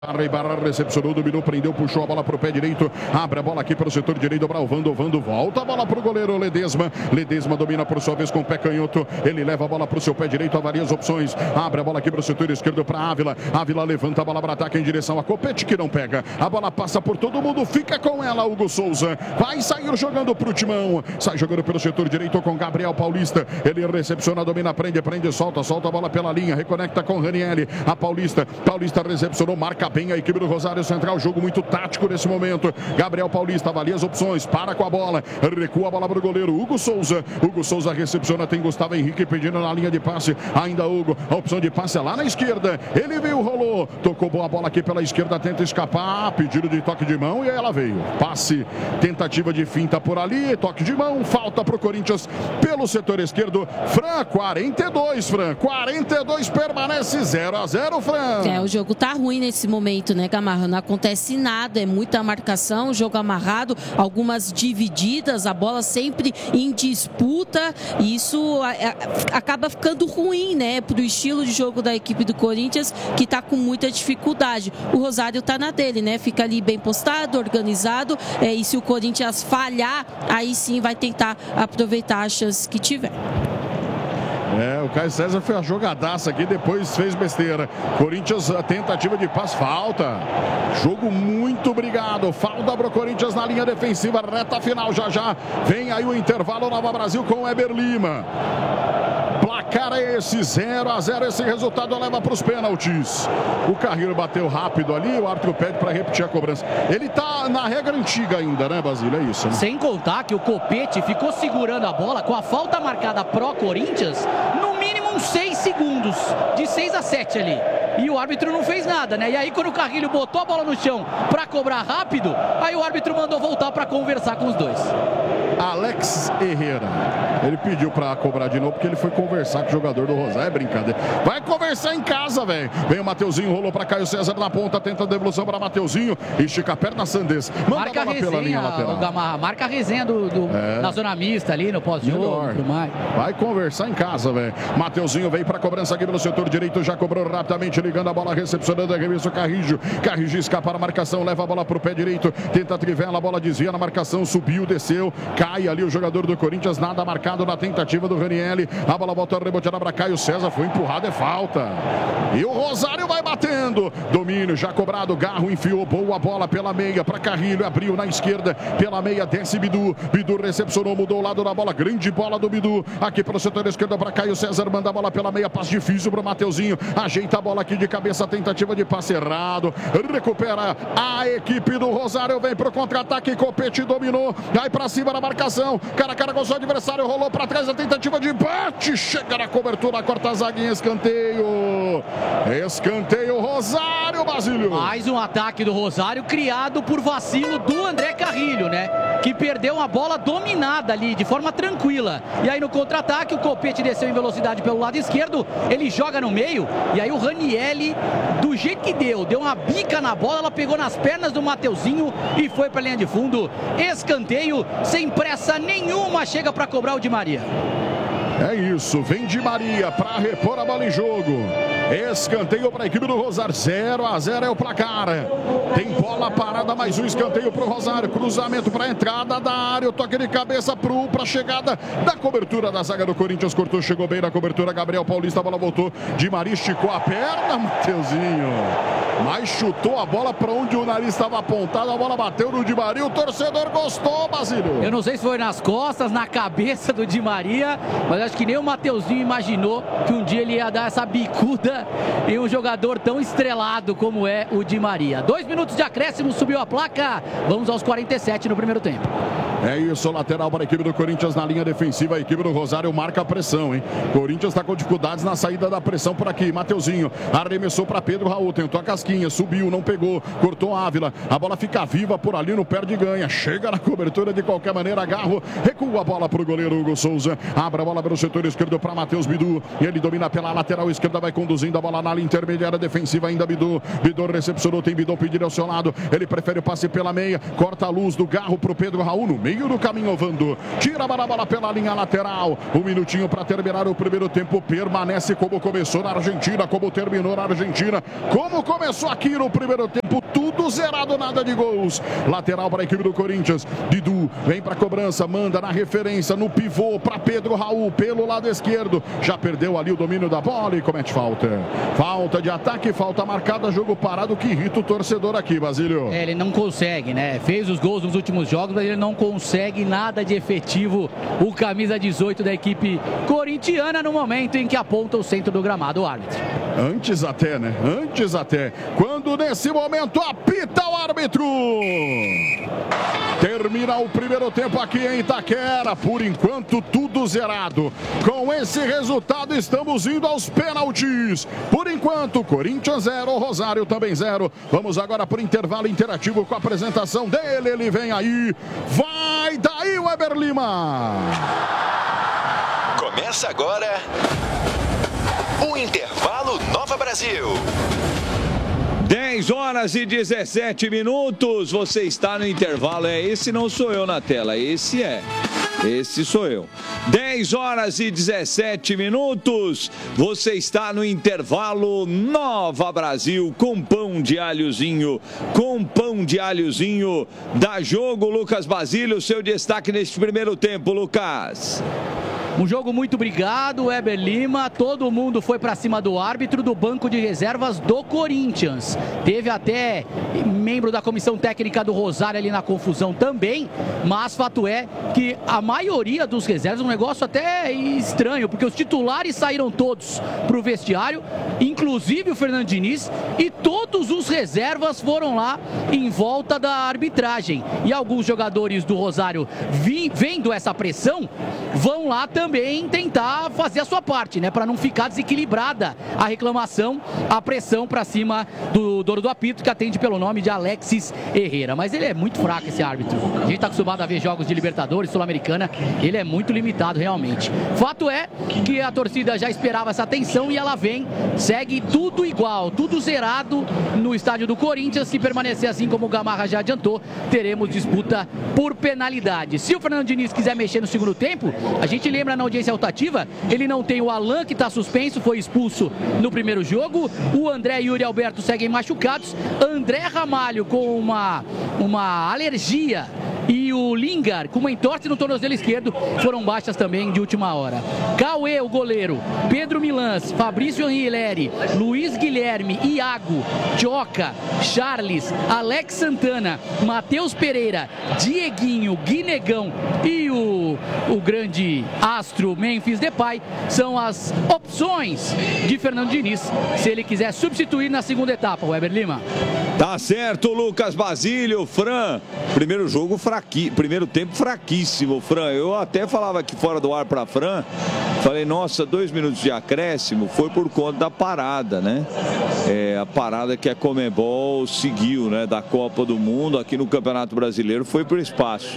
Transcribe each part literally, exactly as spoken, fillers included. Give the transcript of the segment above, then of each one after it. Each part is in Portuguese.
Ibarra recepcionou, dominou, prendeu, puxou a bola para o pé direito, abre a bola aqui para o setor direito para o Vando, Vando volta a bola para o goleiro Ledesma, Ledesma domina por sua vez com o pé canhoto, ele leva a bola para o seu pé direito, há várias opções, abre a bola aqui para o setor esquerdo para Ávila, Ávila levanta a bola para ataque em direção a Copete que não pega, a bola passa por todo mundo, fica com ela Hugo Souza, vai sair jogando para o Timão, sai jogando pelo setor direito com Gabriel Paulista, ele recepciona, domina, prende, prende, solta, solta a bola pela linha, reconecta com Ranieri, a Paulista, Paulista recepcionou, marca bem a equipe do Rosário Central, jogo muito tático nesse momento. Gabriel Paulista avalia as opções, para com a bola, recua a bola para o goleiro Hugo Souza. Hugo Souza recepciona, tem Gustavo Henrique pedindo na linha de passe. Ainda Hugo, a opção de passe é lá na esquerda. Ele veio, rolou, tocou boa bola aqui pela esquerda, tenta escapar, pedido de toque de mão e aí ela veio. Passe, tentativa de finta por ali, toque de mão, falta para o Corinthians pelo setor esquerdo. Fran, quarenta e dois, Fran, quarenta e dois, permanece zero a zero, Fran. É, o jogo tá ruim nesse momento, né, Gamarra? Não acontece nada, é muita marcação, jogo amarrado, algumas divididas, a bola sempre em disputa, e isso a, a, acaba ficando ruim, né, pro estilo de jogo da equipe do Corinthians, que tá com muita dificuldade. O Rosário tá na dele, né, fica ali bem postado, organizado, é, e se o Corinthians falhar, aí sim vai tentar aproveitar as chances que tiver. É, o Caio César foi a jogadaça aqui, depois fez besteira. Corinthians, a tentativa de passe, falta. Jogo muito brigado. Falta para o Corinthians na linha defensiva, reta final já já. Vem aí o intervalo, Nova Brasil com o Eber Lima. Placar é esse, zero a zero, esse resultado leva para os pênaltis. O Carrilho bateu rápido ali, o árbitro pede para repetir a cobrança. Ele tá na regra antiga ainda, né, Basílio? É isso, né? Sem contar que o Copete ficou segurando a bola com a falta marcada pró Corinthians, no mínimo uns seis segundos, de seis a sete ali. E o árbitro não fez nada, né? E aí quando o Carrilho botou a bola no chão para cobrar rápido, aí o árbitro mandou voltar para conversar com os dois. Alex Herrera, ele pediu para cobrar de novo porque ele foi conversar com o jogador do Rosário, é brincadeira. Vai conversar em casa, velho. Vem o Mateuzinho, rolou para Caio César na ponta, tenta a devolução para Mateuzinho, estica a perna Sandes. Manda marca a bola resenha, pela linha lateral. Gamarra, marca a resenha do, do é. na zona mista ali, no pós-jogo. Vai conversar em casa, velho. Mateuzinho veio para cobrança aqui pelo setor direito, já cobrou rapidamente, ligando a bola, recepcionando a revista o Carrijo. Carrijo escapa a marcação, leva a bola para o pé direito, tenta trivela, a bola desvia na marcação, subiu, desceu, cai ali o jogador do Corinthians, nada marcado na tentativa do Ranieri. A bola volta a rebotear para Caio César, foi empurrado, é falta. E o Rosário vai batendo. Domínio já cobrado, Garro enfiou, boa bola pela meia para Carrilho, abriu na esquerda, pela meia, desce Bidu. Bidu recepcionou, mudou o lado da bola, grande bola do Bidu. Aqui pelo setor esquerdo para Caio César, manda a bola pela meia, passe difícil para o Mateuzinho. Ajeita a bola aqui de cabeça, tentativa de passe errado. Recupera a equipe do Rosário, vem pro contra-ataque, Copete dominou, vai para cima da marcação. Cara a cara com o seu adversário, rolou para trás a tentativa de empate, chega na cobertura, corta a zaga em escanteio. Escanteio Rosário, Basílio. Mais um ataque do Rosário criado por vacilo do André Carrilho, né? Que perdeu uma bola dominada ali, de forma tranquila. E aí no contra-ataque o Copete desceu em velocidade pelo lado esquerdo, ele joga no meio, e aí o Ranieri, do jeito que deu, deu uma bica na bola, ela pegou nas pernas do Mateuzinho e foi para a linha de fundo. Escanteio, sem pressa nenhuma, chega para cobrar o Di Maria. É isso, vem Di Maria para repor a bola em jogo. Escanteio para a equipe do Rosário, zero a zero é o placar. Tem bola parada, mais um escanteio para o Rosário. Cruzamento para a entrada da área, o toque de cabeça para a chegada da cobertura da zaga do Corinthians. Cortou, chegou bem na cobertura, Gabriel Paulista, a bola voltou. Di Maria esticou a perna, Mateuzinho. Mas chutou a bola para onde o nariz estava apontado, a bola bateu no Di Maria, o torcedor gostou, Basílio. Eu não sei se foi nas costas, na cabeça do Di Maria, mas acho que nem o Mateuzinho imaginou que um dia ele ia dar essa bicuda em um jogador tão estrelado como é o Di Maria. Dois minutos de acréscimo, subiu a placa, vamos aos quarenta e sete no primeiro tempo. É isso, lateral para a equipe do Corinthians na linha defensiva, a equipe do Rosário marca a pressão, hein? Corinthians está com dificuldades na saída da pressão por aqui, Mateuzinho arremessou para Pedro Raul, tentou a casquinha, subiu, não pegou, cortou a Ávila, a bola fica viva por ali, não perde e ganha, chega na cobertura de qualquer maneira, Garro, recua a bola para o goleiro Hugo Souza, abre a bola pelo setor esquerdo para Matheus Bidu, ele domina pela lateral esquerda, vai conduzindo a bola na linha intermediária defensiva ainda, Bidu, Bidu recepcionou, tem Bidu pedido ao seu lado, ele prefere o passe pela meia, corta a luz do Garro para o Pedro Raul no meio. meio do caminho, Vando. Tira a bola pela linha lateral. Um minutinho para terminar o primeiro tempo. Permanece como começou na Argentina, como terminou na Argentina, como começou aqui no primeiro tempo. Tudo zerado, nada de gols. Lateral para a equipe do Corinthians. Didu vem para a cobrança, manda na referência, no pivô para Pedro Raul, pelo lado esquerdo. Já perdeu ali o domínio da bola e comete falta. Falta de ataque, falta marcada, jogo parado que irrita o torcedor aqui, Basílio. É, ele não consegue, né? Fez os gols nos últimos jogos, mas ele não consegue nada de efetivo. O camisa dezoito da equipe corintiana no momento em que aponta o centro do gramado, o árbitro. Antes até, né? Antes até. Quando nesse momento apita o árbitro. Termina o primeiro tempo aqui em Itaquera. Por enquanto, tudo zerado. Com esse resultado, estamos indo aos pênaltis. Por enquanto, Corinthians zero, Rosário também zero. Vamos agora para o intervalo interativo com a apresentação dele. Ele vem aí. Vai daí, Weber Lima. Começa agora o Intervalo Nova Brasil. dez horas e dezessete minutos. Você está no intervalo. É, esse não sou eu na tela. Esse é. Esse sou eu. dez horas e dezessete minutos. Você está no intervalo Nova Brasil com pão de alhozinho. Com pão de alhozinho. Dá jogo, Lucas Basílio. Seu destaque neste primeiro tempo, Lucas. Um jogo muito brigado, Weber Lima, todo mundo foi para cima do árbitro do banco de reservas do Corinthians. Teve até membro da comissão técnica do Rosário ali na confusão também, mas fato é que a maioria dos reservas, um negócio até estranho, porque os titulares saíram todos para o vestiário, inclusive o Fernando Diniz, e todos os reservas foram lá em volta da arbitragem. E alguns jogadores do Rosário, vendo essa pressão, vão lá também também tentar fazer a sua parte, né, para não ficar desequilibrada a reclamação, a pressão para cima do dono do apito, que atende pelo nome de Alexis Herrera. Mas ele é muito fraco, esse árbitro. A gente está acostumado a ver jogos de Libertadores, Sul-Americana, ele é muito limitado realmente. Fato é que a torcida já esperava essa tensão e ela vem, segue tudo igual, tudo zerado no estádio do Corinthians. Se permanecer assim como o Gamarra já adiantou, teremos disputa por penalidade. Se o Fernando Diniz quiser mexer no segundo tempo, a gente lembra na audiência rotativa, ele não tem o Alan, que está suspenso, foi expulso no primeiro jogo, o André e o Yuri Alberto seguem machucados, André Ramalho com uma, uma alergia e o Lingar com uma entorse no tornozelo esquerdo foram baixas também de última hora. Cauê, o goleiro, Pedro Milans, Fabrício Anhileri, Luiz Guilherme, Iago, Joca, Charles, Alex Santana, Matheus Pereira, Dieguinho, Guinegão e o, o grande astro Memphis Depay são as opções de Fernando Diniz se ele quiser substituir na segunda etapa, Weber Lima. Tá certo, Lucas Basílio. Fran, primeiro jogo fraqui, primeiro tempo fraquíssimo, Fran. Eu até falava aqui fora do ar pra Fran, falei, nossa, dois minutos de acréscimo foi por conta da parada, né? É, a parada que a Conmebol seguiu, né? Da Copa do Mundo aqui no Campeonato Brasileiro foi por espaço.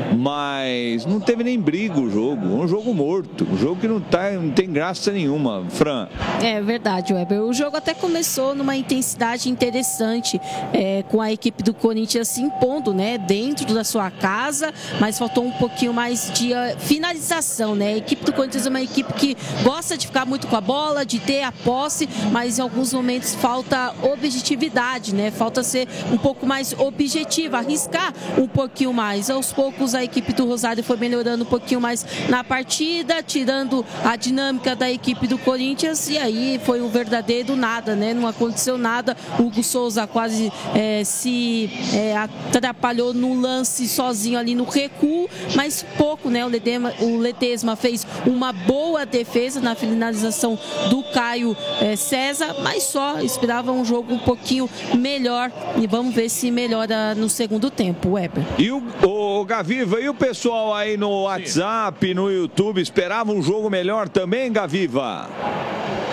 Mas não teve nem briga o jogo, um jogo morto, um jogo que não, tá, não tem graça nenhuma, Fran. É verdade, Weber. O jogo até começou numa intensidade interessante, é, com a equipe do Corinthians se impondo, né, dentro da sua casa, mas faltou um pouquinho mais de uh, finalização, né? A equipe do Corinthians é uma equipe que gosta de ficar muito com a bola, de ter a posse, mas em alguns momentos falta objetividade, né? Falta ser um pouco mais objetiva, arriscar um pouquinho mais. Aos poucos a equipe do Rosário foi melhorando um pouquinho mais na partida, tirando a dinâmica da equipe do Corinthians, e aí foi um verdadeiro nada, né? Não aconteceu nada. O Hugo Souza quase é, se é, atrapalhou no lance sozinho ali no recuo, mas pouco, né? O Ledesma, o Ledesma fez uma boa defesa na finalização do Caio é, César, mas só esperava um jogo um pouquinho melhor, e vamos ver se melhora no segundo tempo, Weber. E o, o Gaviva, e o pessoal aí no WhatsApp, no YouTube, esperava um jogo melhor também, Gaviva?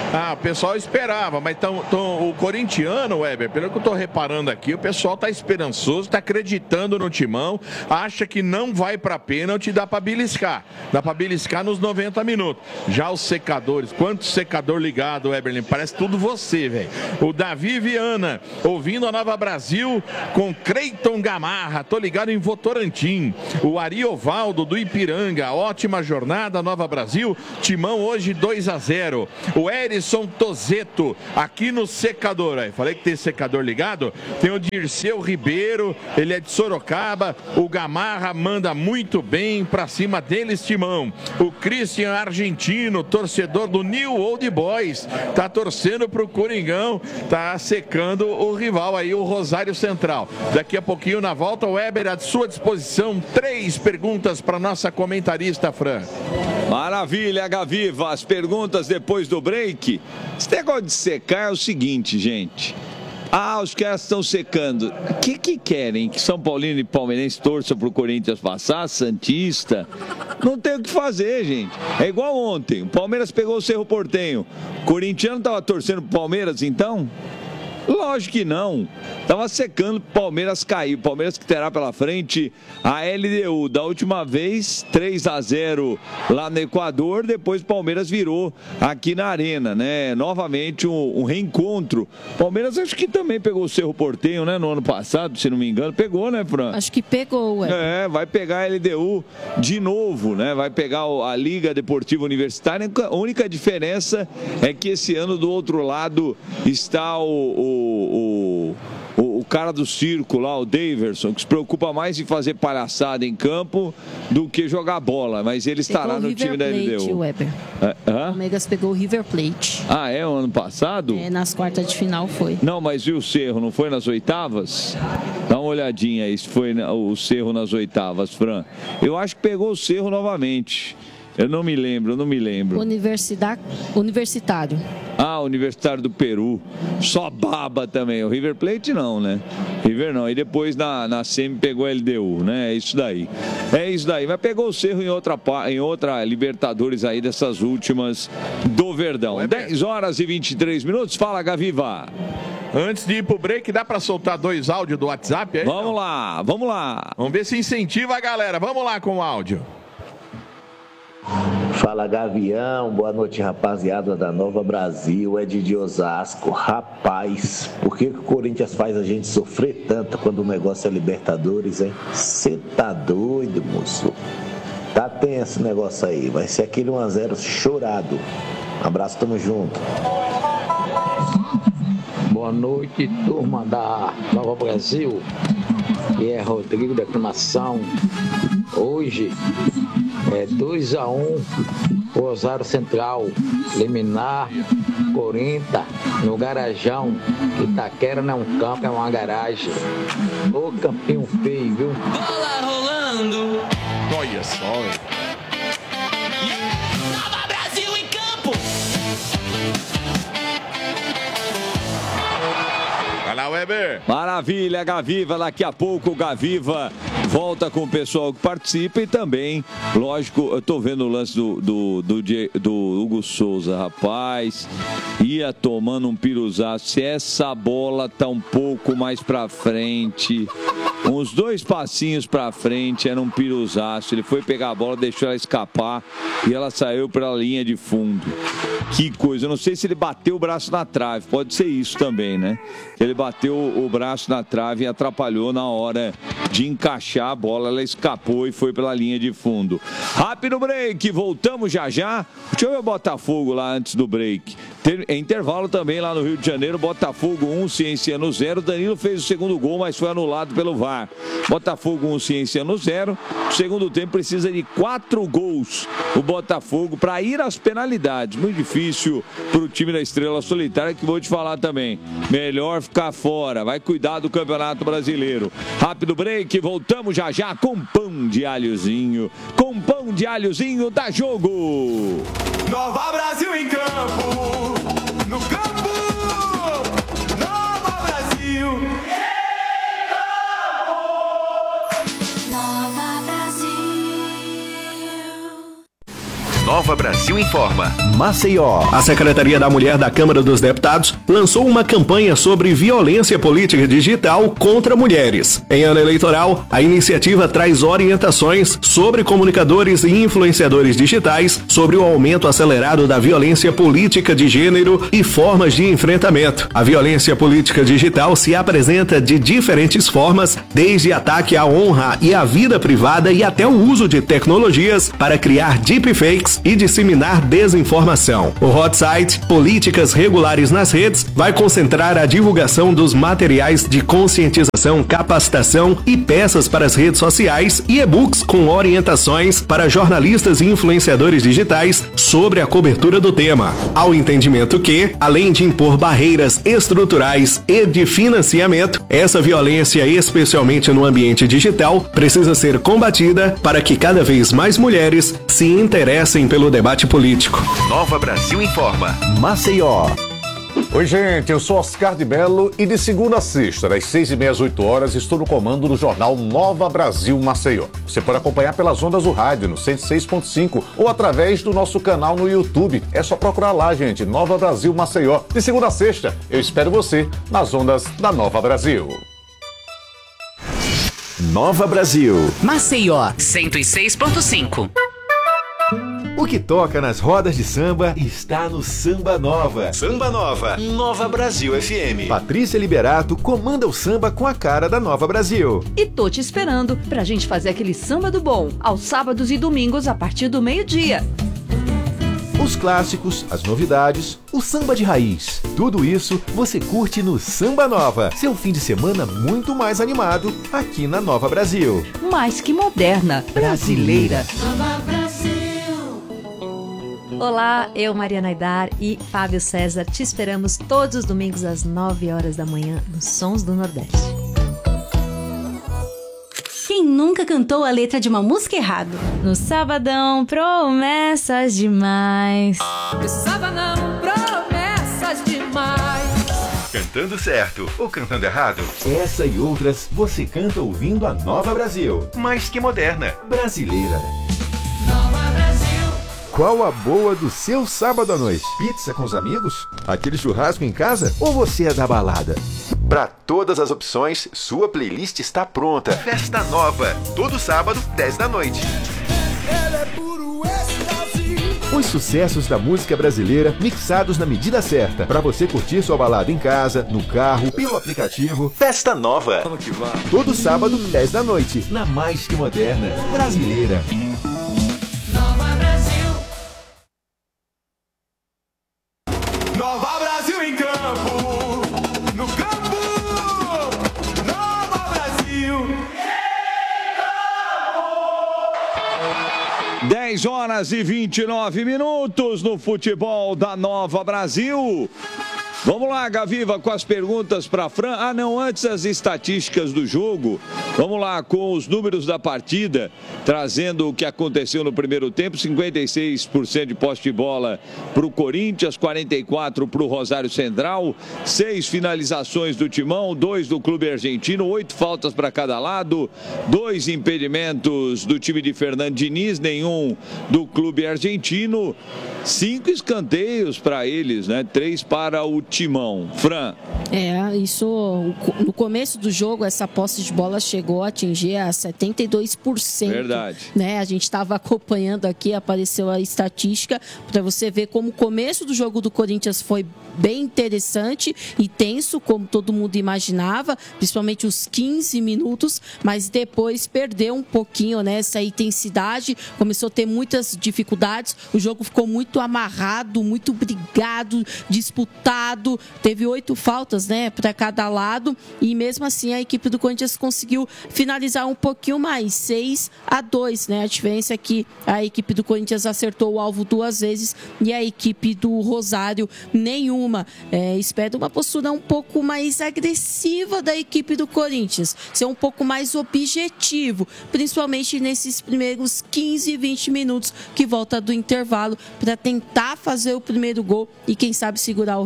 Ah, o pessoal esperava, mas tão, tão, o corintiano, Weber, pelo que eu tô reparando aqui, o pessoal tá esperançoso, tá acreditando no Timão, acha que não vai pra pênalti, dá pra beliscar. Dá pra beliscar nos noventa minutos. Já os secadores, quanto secador ligado, Weber, parece tudo você, velho. O Davi Viana, ouvindo a Nova Brasil com Creiton Gamarra, tô ligado em Votorantim. O Ariovaldo do Ipiranga, ótima jornada, Nova Brasil, Timão hoje dois a zero. O Erison Tozeto, aqui no secador, aí, falei que tem secador ligado, tem o Dirceu Ribeiro, ele é de Sorocaba, o Gamarra manda muito bem pra cima deles, Timão. O Christian Argentino, torcedor do New Old Boys, tá torcendo pro Coringão, tá secando o rival aí, o Rosário Central. Daqui a pouquinho na volta, o Weber à sua disposição, três perguntas para nossa comentarista, Fran. Maravilha, Gaviva, as perguntas depois do break. Esse negócio de secar é o seguinte, gente. Ah, os caras estão secando. O que que querem? Que São Paulino e Palmeirense torçam pro Corinthians passar? Santista? Não tem o que fazer, gente. É igual ontem. O Palmeiras pegou o Cerro Porteño. O corintiano tava torcendo pro Palmeiras, então? Lógico que não. Tava secando o Palmeiras cair. O Palmeiras que terá pela frente a L D U. Da última vez, três a zero lá no Equador. Depois o Palmeiras virou aqui na Arena, né? Novamente um, um reencontro. Palmeiras acho que também pegou o Cerro Porteño, né? No ano passado, se não me engano. Pegou, né, Fran? Acho que pegou, ué. É, vai pegar a L D U de novo, né? Vai pegar a Liga Deportiva Universitária. A única diferença é que esse ano do outro lado está o O, o, o cara do circo lá, o Daverson, que se preocupa mais em fazer palhaçada em campo do que jogar bola, mas ele estará no time da L D U. Weber. É, o Palmeiras pegou o River Plate. Ah, é? O ano passado? É, nas quartas de final foi. Não, mas e o Cerro, não foi nas oitavas? Dá uma olhadinha aí se foi o Cerro nas oitavas, Fran. Eu acho que pegou o Cerro novamente. Eu não me lembro, eu não me lembro. Universidade, universitário. Ah, Universitário do Peru. Só baba também. O River Plate não, né? River não. E depois na, na semi pegou a L D U, né? É isso daí. É isso daí. Mas pegou o Cerro em outra, em outra Libertadores aí dessas últimas do Verdão. dez horas e vinte e três minutos. Fala, Gaviva. Antes de ir pro break, dá pra soltar dois áudios do WhatsApp aí? Vamos lá, vamos lá. Vamos ver se incentiva a galera. Vamos lá com o áudio. Fala, Gavião, boa noite, rapaziada da Nova Brasil, é de Osasco. Rapaz, por que, que o Corinthians faz a gente sofrer tanto quando o negócio é Libertadores, hein? Você tá doido, moço? Tá tenso esse negócio aí, vai ser aquele um a zero chorado. Abraço, tamo junto. Boa noite, turma da Nova Brasil, que é Rodrigo da Aclimação. Hoje é dois a um, Rosário Central, liminar, Corinthians, no Garajão, Itaquera não é um campo, é uma garagem. Ô campinho feio, viu? Bola rolando. Olha só, velho. Nova Brasil em campo. Vai lá, Weber. Maravilha, Gaviva. Daqui a pouco o Gaviva volta com o pessoal que participa e também, lógico, eu tô vendo o lance do, do, do, do Hugo Souza, rapaz, ia tomando um piruzaço. Se essa bola tá um pouco mais pra frente, uns dois passinhos pra frente, era um piruzaço. Ele foi pegar a bola, deixou ela escapar e ela saiu pela linha de fundo. Que coisa, eu não sei se ele bateu o braço na trave, pode ser isso também, né? Ele bateu o braço na trave e atrapalhou na hora de encaixar a bola, ela escapou e foi pela linha de fundo. Rápido break, voltamos já já. Deixa eu ver o Botafogo lá antes do break. Tem intervalo também lá no Rio de Janeiro, Botafogo um, Cienciano zero. Danilo fez o segundo gol, mas foi anulado pelo V A R. Botafogo um, Cienciano zero. Segundo tempo precisa de quatro gols o Botafogo para ir às penalidades. Muito difícil para o time da Estrela Solitária, que vou te falar também. Melhor ficar fora, vai cuidar do Campeonato Brasileiro. Rápido break, voltamos já já com pão de alhozinho. Com pão de alhozinho dá jogo. Nova Brasil em campo. No campo. Nova Brasil. Nova Brasil. Nova Brasil Informa. Maceió. A Secretaria da Mulher da Câmara dos Deputados lançou uma campanha sobre violência política digital contra mulheres. Em ano eleitoral, a iniciativa traz orientações sobre comunicadores e influenciadores digitais sobre o aumento acelerado da violência política de gênero e formas de enfrentamento. A violência política digital se apresenta de diferentes formas, desde ataque à honra e à vida privada e até o uso de tecnologias para criar deepfakes e disseminar desinformação. O hot site Políticas Regulares nas Redes vai concentrar a divulgação dos materiais de conscientização, capacitação e peças para as redes sociais e e-books com orientações para jornalistas e influenciadores digitais sobre a cobertura do tema. Ao entendimento que, além de impor barreiras estruturais e de financiamento, essa violência, especialmente no ambiente digital, precisa ser combatida para que cada vez mais mulheres se interessem pelo debate político. Nova Brasil Informa. Maceió. Oi, gente, eu sou Oscar de Mello e de segunda a sexta, das seis e meia às oito horas, estou no comando do jornal Nova Brasil Maceió. Você pode acompanhar pelas ondas do rádio no cento e seis ponto cinco ou através do nosso canal no YouTube. É só procurar lá, gente, Nova Brasil Maceió. De segunda a sexta, eu espero você nas ondas da Nova Brasil. Nova Brasil. Maceió, cento e seis ponto cinco. O que toca nas rodas de samba está no Samba Nova. Samba Nova, Nova Brasil F M. Patrícia Liberato comanda o samba com a cara da Nova Brasil. E tô te esperando pra gente fazer aquele samba do bom, aos sábados e domingos a partir do meio-dia. Os clássicos, as novidades, o samba de raiz. Tudo isso você curte no Samba Nova. Seu fim de semana muito mais animado aqui na Nova Brasil. Mais que moderna, brasileira. Nova Brasil. Olá, eu, Mariana Aidar e Fábio César, te esperamos todos os domingos às nove horas da manhã nos Sons do Nordeste. Quem nunca cantou a letra de uma música errado? No sabadão, promessas demais. No sabadão, promessas demais. Cantando certo ou cantando errado? Essa e outras você canta ouvindo a Nova Brasil. Mais que moderna. Brasileira. Nova Brasil. Qual a boa do seu sábado à noite? Pizza com os amigos? Aquele churrasco em casa? Ou você é da balada? Para todas as opções, sua playlist está pronta. Festa Nova, todo sábado, dez da noite. Os sucessos da música brasileira mixados na medida certa, para você curtir sua balada em casa, no carro, pelo aplicativo. Festa Nova. Todo sábado, dez da noite, na Mais Que Moderna, Brasileira. Nova Brasil. Nova Brasil em campo. No campo. Nova Brasil. dez horas e vinte e nove minutos no futebol da Nova Brasil. Vamos lá, Gaviva, com as perguntas para Fran. Ah, não, antes as estatísticas do jogo. Vamos lá, com os números da partida, trazendo o que aconteceu no primeiro tempo. cinquenta e seis por cento de posse de bola para o Corinthians, quarenta e quatro por cento para o Rosário Central, seis finalizações do Timão, dois do clube argentino, oito faltas para cada lado, dois impedimentos do time de Fernando Diniz, nenhum do clube argentino, cinco escanteios para eles, né? Três para o Timão. Fran. É, isso no começo do jogo, essa posse de bola chegou a atingir a setenta e dois por cento. Verdade. Né? A gente estava acompanhando aqui, apareceu a estatística, para você ver como o começo do jogo do Corinthians foi bem interessante e tenso, como todo mundo imaginava, principalmente os quinze minutos, mas depois perdeu um pouquinho, né, essa intensidade, começou a ter muitas dificuldades, o jogo ficou muito amarrado, muito brigado, disputado, teve oito faltas, né, para cada lado, e mesmo assim a equipe do Corinthians conseguiu finalizar um pouquinho mais, seis a dois, né, a diferença é que a equipe do Corinthians acertou o alvo duas vezes e a equipe do Rosário nenhuma. É, espero uma postura um pouco mais agressiva da equipe do Corinthians, ser um pouco mais objetivo, principalmente nesses primeiros quinze, vinte minutos que volta do intervalo, para tentar fazer o primeiro gol e quem sabe segurar o resultado.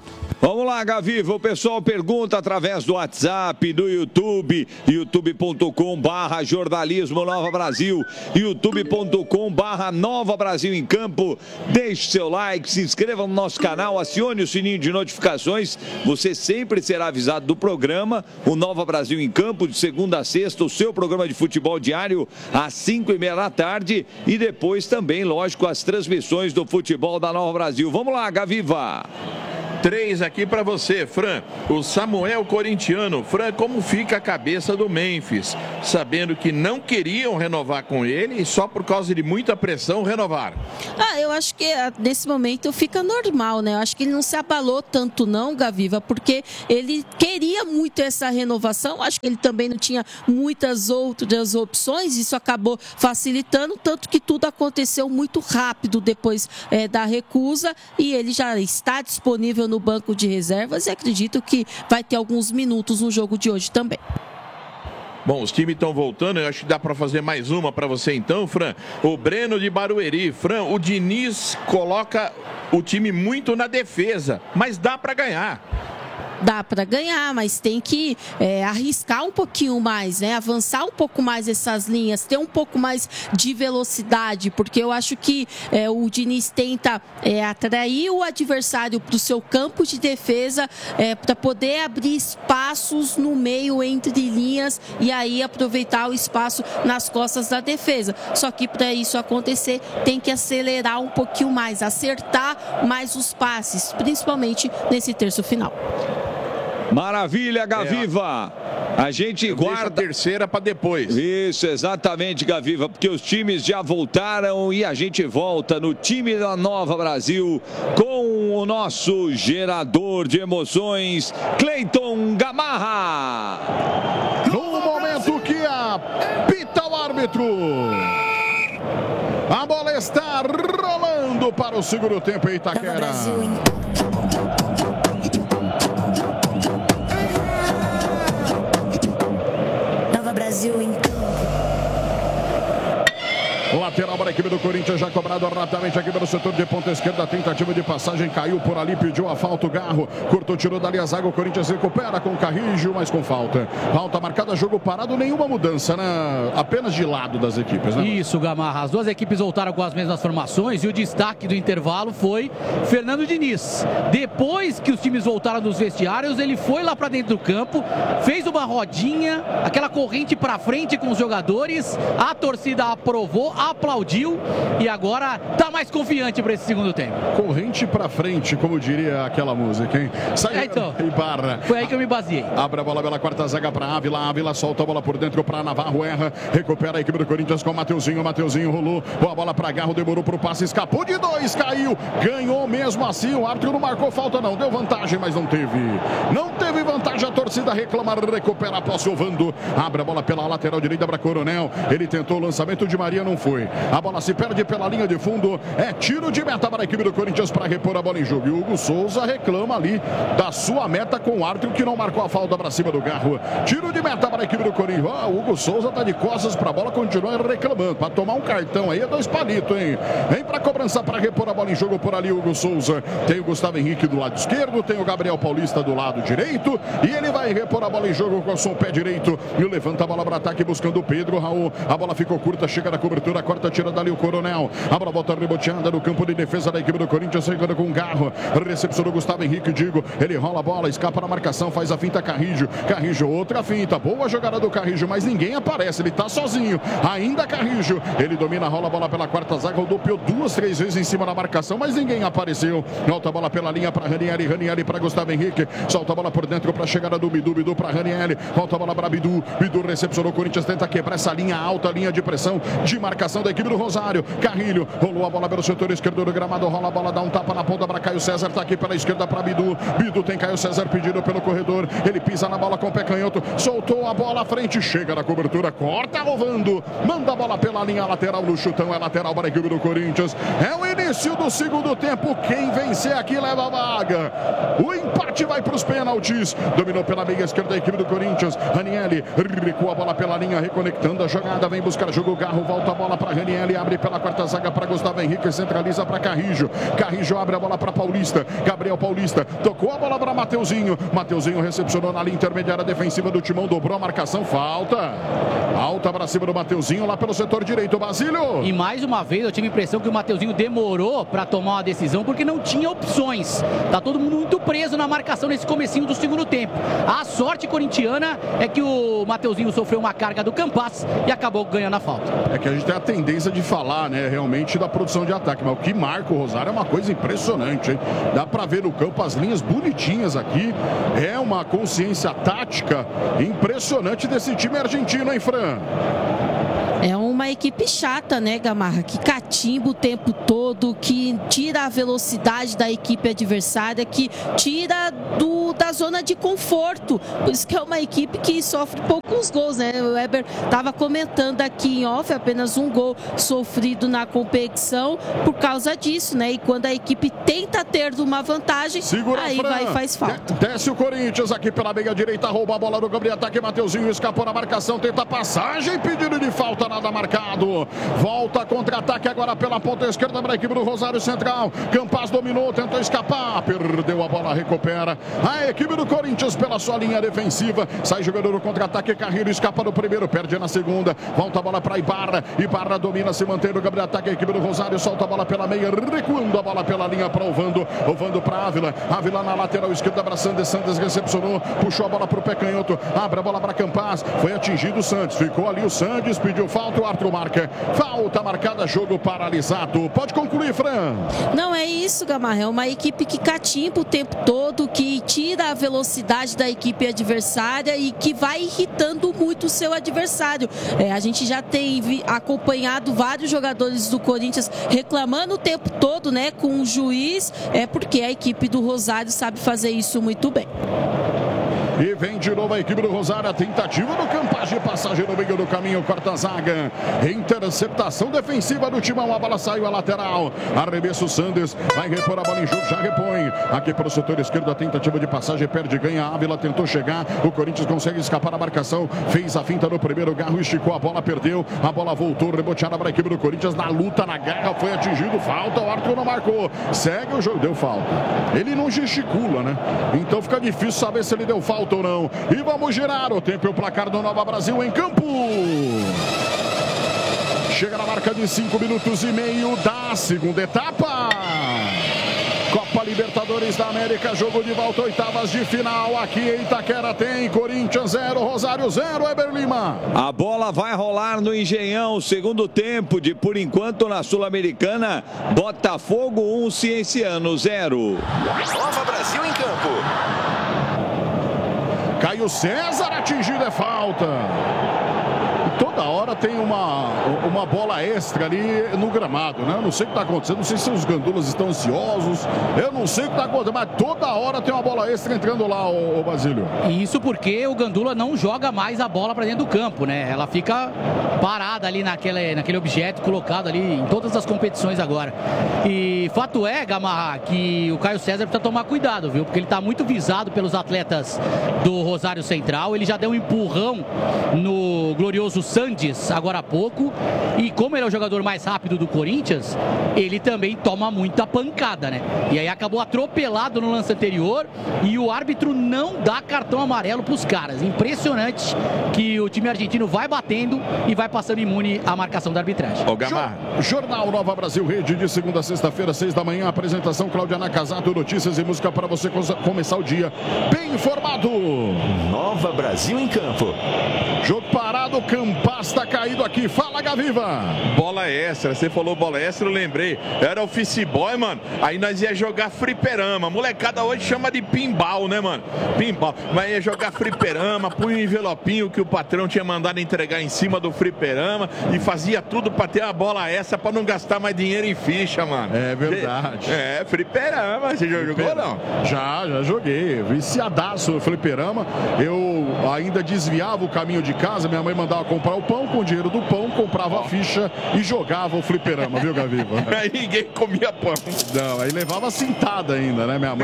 Estado. Vamos lá, Gaviva, o pessoal pergunta através do WhatsApp, do YouTube, youtube ponto com barra jornalismo Nova Brasil, youtube ponto com barra Nova Brasil em Campo. Deixe seu like, se inscreva no nosso canal, acione o sininho de notificações, você sempre será avisado do programa, o Nova Brasil em Campo, de segunda a sexta, o seu programa de futebol diário, às cinco e meia da tarde, e depois também, lógico, as transmissões do futebol da Nova Brasil. Vamos lá, Gaviva! Três aqui para você, Fran. O Samuel corintiano. Fran, como fica a cabeça do Memphis? Sabendo que não queriam renovar com ele e só por causa de muita pressão renovaram. Ah, eu acho que nesse momento fica normal, né? Eu acho que ele não se abalou tanto não, Gaviva, porque ele queria muito essa renovação. Acho que ele também não tinha muitas outras opções. Isso acabou facilitando, tanto que tudo aconteceu muito rápido depois é, da recusa e ele já está disponível no banco de reservas e acredito que vai ter alguns minutos no jogo de hoje também. Bom, os times estão voltando, eu acho que dá para fazer mais uma para você então, Fran. O Breno de Barueri. Fran, o Diniz coloca o time muito na defesa, mas dá para ganhar. Dá para ganhar, mas tem que é, arriscar um pouquinho mais, né? Avançar um pouco mais essas linhas, ter um pouco mais de velocidade, porque eu acho que é, o Diniz tenta é, atrair o adversário para o seu campo de defesa é, para poder abrir espaços no meio entre linhas e aí aproveitar o espaço nas costas da defesa. Só que para isso acontecer tem que acelerar um pouquinho mais, acertar mais os passes, principalmente nesse terço final. Maravilha, Gaviva. A gente Eu guarda a terceira para depois. Isso, exatamente, Gaviva, porque os times já voltaram e a gente volta no time da Nova Brasil com o nosso gerador de emoções, Cleiton Gamarra. No momento que apita o árbitro, a bola está rolando para o segundo tempo em Itaquera. Brasil em Lateral para a equipe do Corinthians, já cobrado rapidamente aqui pelo setor de ponta esquerda. Tentativa de passagem, caiu por ali, pediu a falta o Garro. Cortou, tirou dali a zaga. O Corinthians recupera com o Carrijo, mas com falta. Falta marcada, jogo parado, nenhuma mudança, né? Apenas de lado das equipes, né? Isso, Gamarra. As duas equipes voltaram com as mesmas formações e o destaque do intervalo foi Fernando Diniz. Depois que os times voltaram dos vestiários, ele foi lá para dentro do campo, fez uma rodinha, aquela corrente para frente com os jogadores. A torcida aprovou, aplaudiu e agora tá mais confiante para esse segundo tempo. Corrente pra frente, como diria aquela música, hein? Sai é, então, e barra. Foi aí que eu me baseei. Abre a bola pela quarta zaga para Ávila. Ávila solta a bola por dentro para Navarro, erra. Recupera a equipe do Corinthians com o Mateuzinho. Mateuzinho rolou. Boa bola para Garro, demorou pro passe, escapou de dois, caiu. Ganhou mesmo assim. O árbitro não marcou falta, não. Deu vantagem, mas não teve. Não teve vantagem. A torcida reclama, recupera a posse. Ovando. Abre a bola pela lateral direita para Coronel. Ele tentou o lançamento de Maria, não foi. A bola se perde pela linha de fundo. É tiro de meta para a equipe do Corinthians para repor a bola em jogo. E o Hugo Souza reclama ali da sua meta com o árbitro que não marcou a falta para cima do Garro. Tiro de meta para a equipe do Corinthians. Oh, o Hugo Souza tá de costas para a bola, continua reclamando. Para tomar um cartão aí é dois palitos, hein? Vem para cobrança para repor a bola em jogo por ali o Hugo Souza. Tem o Gustavo Henrique do lado esquerdo, tem o Gabriel Paulista do lado direito e ele vai repor a bola em jogo com o seu pé direito. E levanta a bola para ataque buscando o Pedro Raul. A bola ficou curta, chega na cobertura, corta, tira dali o Coronel. A bola volta reboteada no campo de defesa da equipe do Corinthians, chegando com o Garro. Recepcionou Gustavo Henrique, digo. Ele rola a bola, escapa na marcação, faz a finta Carrijo. Carrijo, outra finta. Boa jogada do Carrijo, mas ninguém aparece. Ele tá sozinho. Ainda Carrijo. Ele domina, rola a bola pela quarta zaga. Rodopiou duas, três vezes em cima da marcação, mas ninguém apareceu. Volta a bola pela linha para Ranieri. Ranieri para Gustavo Henrique. Solta a bola por dentro para a chegada do Bidu. Bidu para Ranieri. Volta a bola para Bidu. Bidu recepcionou. O Corinthians tenta quebrar essa linha alta, linha de pressão, de marcação da equipe do Rosário. Carrilho rolou a bola pelo setor esquerdo do gramado, rola a bola, dá um tapa na ponta para Caio César, tá aqui pela esquerda para Bidu. Bidu tem Caio César pedido pelo corredor, ele pisa na bola com o pé canhoto, soltou a bola à frente, chega na cobertura, corta Rovando, manda a bola pela linha lateral no chutão, é lateral para a equipe do Corinthians. É o início do segundo tempo, quem vencer aqui leva a vaga. O empate vai para os pênaltis, dominou pela meia esquerda a equipe do Corinthians. Ranieri recua a bola pela linha, reconectando a jogada, vem buscar jogo, Garro, volta a bola para Raniel, abre pela quarta zaga para Gustavo Henrique, centraliza para Carrijo. Carrijo abre a bola para Paulista. Gabriel Paulista tocou a bola para Mateuzinho. Mateuzinho recepcionou na linha intermediária defensiva do Timão, dobrou a marcação, falta. Alta para cima do Mateuzinho lá pelo setor direito, Basílio. E mais uma vez eu tive a impressão que o Mateuzinho demorou para tomar uma decisão porque não tinha opções. Tá todo mundo muito preso na marcação nesse comecinho do segundo tempo. A sorte corintiana é que o Mateuzinho sofreu uma carga do Campas e acabou ganhando a falta. É que a gente tem a tendência de falar, né, realmente da produção de ataque, mas o que marca o Rosário é uma coisa impressionante, hein? Dá para ver no campo as linhas bonitinhas aqui. É uma consciência tática impressionante desse time argentino, hein, Fran? É uma equipe chata, né, Gamarra? Que catimba o tempo todo, que tira a velocidade da equipe adversária, que tira do, da zona de conforto. Por isso que é uma equipe que sofre poucos gols, né? O Weber estava comentando aqui em off, apenas um gol sofrido na competição por causa disso, né? E quando a equipe tenta ter uma vantagem, segura, aí Fran. vai e faz falta. Desce o Corinthians aqui pela meia direita, rouba a bola no campo de ataque, Mateuzinho escapou na marcação, tenta passagem, pedido de falta. Nada marcado, volta contra-ataque agora pela ponta esquerda para a equipe do Rosário Central. Campas dominou, tentou escapar, perdeu a bola, recupera a equipe do Corinthians pela sua linha defensiva, sai jogando no contra-ataque, Carrilho escapa no primeiro, perde na segunda, volta a bola para Ibarra, Ibarra domina, se mantém no campo de ataque, a equipe do Rosário solta a bola pela meia, recuando a bola pela linha para o Vando, o Vando para Ávila, Ávila na lateral esquerda para Sandes, Sandes recepcionou, puxou a bola para o pé canhoto, abre a bola para Campas, foi atingido o Santos, ficou ali o Sandes, pediu falta. O Arthur marca. Falta marcada, jogo paralisado. Pode concluir, Fran. Não é isso, Gamarra. É uma equipe que catimba o tempo todo, que tira a velocidade da equipe adversária e que vai irritando muito o seu adversário. É, a gente já tem vi, acompanhado vários jogadores do Corinthians reclamando o tempo todo, né, com o juiz, é porque a equipe do Rosário sabe fazer isso muito bem. E vem de novo a equipe do Rosário, a tentativa do Campas de passagem no meio do caminho, corta a zaga, interceptação defensiva do Timão, a bola saiu a lateral, arremesso Sandes, vai repor a bola em jogo, já repõe, aqui para o setor esquerdo, a tentativa de passagem, perde, ganha, a Ávila tentou chegar, o Corinthians consegue escapar da marcação, fez a finta no primeiro, Garro esticou a bola, perdeu, a bola voltou, reboteada para a equipe do Corinthians, na luta, na garra, foi atingido, falta, o Arthur não marcou, segue o jogo, deu falta, ele não gesticula, né, então fica difícil saber se ele deu falta ou não. E vamos girar o tempo e o placar do Nova Brasil em campo. Chega na marca de cinco minutos e meio da segunda etapa. Copa Libertadores da América, jogo de volta, oitavas de final. Aqui em Itaquera tem Corinthians zero, Rosário zero, Weber Lima. A bola vai rolar no Engenhão, segundo tempo de, por enquanto, na Sul-Americana, Botafogo um, Cienciano zero. Nova Brasil em campo. Caio César, atingido, é falta. Toda hora tem uma, uma bola extra ali no gramado, né? Eu não sei o que está acontecendo, não sei se os gandulas estão ansiosos, eu não sei o que está acontecendo, mas toda hora tem uma bola extra entrando lá, o, o Basílio. Isso porque o Gandula não joga mais a bola para dentro do campo, né? Ela fica parada ali naquele, naquele objeto colocado ali em todas as competições agora. E fato é, Gamarra, que o Caio César precisa tomar cuidado, viu? Porque ele está muito visado pelos atletas do Rosário Central, ele já deu um empurrão no glorioso Sandes agora há pouco, e como ele é o jogador mais rápido do Corinthians, ele também toma muita pancada, né? E aí acabou atropelado no lance anterior e o árbitro não dá cartão amarelo para os caras. Impressionante que o time argentino vai batendo e vai passando imune à marcação da arbitragem. Ô, Gamar. Jornal Nova Brasil Rede, de segunda a sexta-feira, seis da manhã, apresentação Cláudia Nakazato, notícias e música para você começar o dia bem informado. Nova Brasil em campo. Jogo parado, Campas está caído aqui. Fala, Gaviva. Bola extra, você falou bola extra, eu lembrei. Era office boy, mano. Aí nós ia jogar fliperama. Molecada hoje chama de pinball, né, mano? Pinball. Mas ia jogar fliperama, punha um envelopinho que o patrão tinha mandado entregar em cima do fliperama e fazia tudo pra ter uma bola extra pra não gastar mais dinheiro em ficha, mano. É verdade. É, fliperama. Você já jogou ou não? Já, já joguei. Viciadaço no fliperama. Eu eu ainda desviava o caminho de casa, minha mãe mandava comprar o pão, com o dinheiro do pão, comprava a ficha e jogava o fliperama, viu, Gaviva? Aí ninguém comia pão. Não, aí levava cintada ainda, né, minha mãe?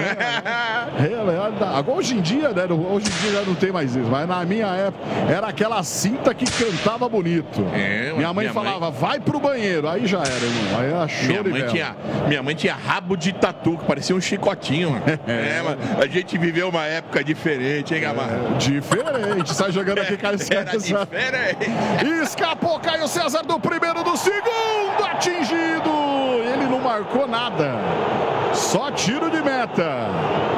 Agora hoje em dia, né? Hoje em dia já não tem mais isso, mas na minha época era aquela cinta que cantava bonito. É, minha mãe minha falava, mãe... vai pro banheiro. Aí já era, irmão. Aí era show minha de mãe vela. tinha Minha mãe tinha rabo de tatu, que parecia um chicotinho, mano. É, mano. A gente viveu uma época diferente, hein, Gamarra? É, diferente. Sai jogando aqui, Caio César. Era diferente. Escapou Caio César do primeiro, do segundo, atingido. Ele não marcou nada. Só tiro de meta.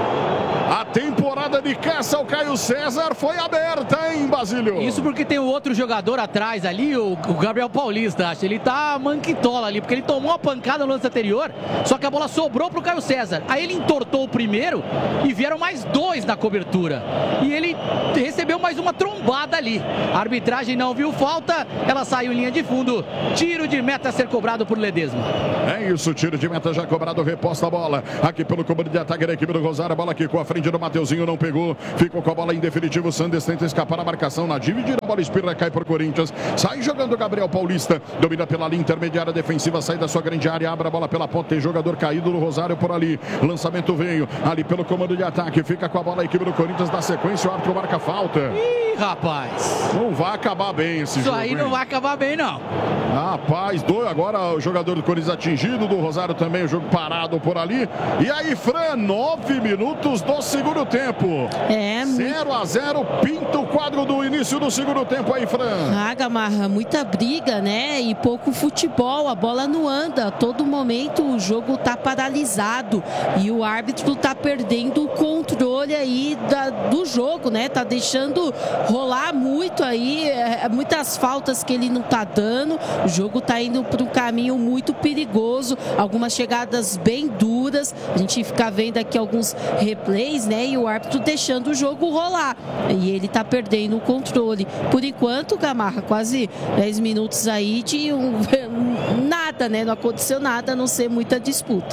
A temporada de caça ao Caio César foi aberta, hein, Basílio? Isso porque tem o outro jogador atrás ali, o, o Gabriel Paulista, acho. Ele tá manquitola ali, porque ele tomou uma pancada no lance anterior, só que a bola sobrou pro Caio César. Aí ele entortou o primeiro e vieram mais dois na cobertura. E ele recebeu mais uma trombada ali. A arbitragem não viu falta, ela saiu em linha de fundo. Tiro de meta a ser cobrado por Ledesma. É isso, tiro de meta já cobrado, reposta a bola. Aqui pelo comando de ataque da equipe do Rosário, a bola aqui com a frente do Mateuzinho, não pegou, ficou com a bola em definitivo. O Sandes tenta escapar a marcação na dividida, a bola espirra, cai para o Corinthians, sai jogando o Gabriel Paulista, domina pela linha intermediária defensiva, sai da sua grande área, abre a bola pela ponta, tem jogador caído no Rosário por ali, lançamento veio, ali pelo comando de ataque, fica com a bola a equipe do Corinthians, dá sequência, o árbitro marca falta. Ih, rapaz, não vai acabar bem esse Isso jogo, aí hein? não vai acabar bem, não. Rapaz, dois, agora o jogador do Corinthians atingido, do Rosário também, o jogo parado por ali, e aí, Fran, nove minutos do segundo tempo. É, zero a zero, pinta o quadro do início do segundo tempo aí, Fran. Ah, Gamarra, muita briga, né? E pouco futebol, a bola não anda. A todo momento o jogo tá paralisado e o árbitro tá perdendo o controle aí da, do jogo, né? Tá deixando rolar muito aí, é, muitas faltas que ele não tá dando. O jogo tá indo para um caminho muito perigoso, algumas chegadas bem duras. A gente fica vendo aqui alguns replays, né? E o árbitro deixando o jogo rolar. E ele tá perdendo o controle. Por enquanto, Gamarra, quase dez minutos aí de um, nada, né? Não aconteceu nada, a não ser muita disputa.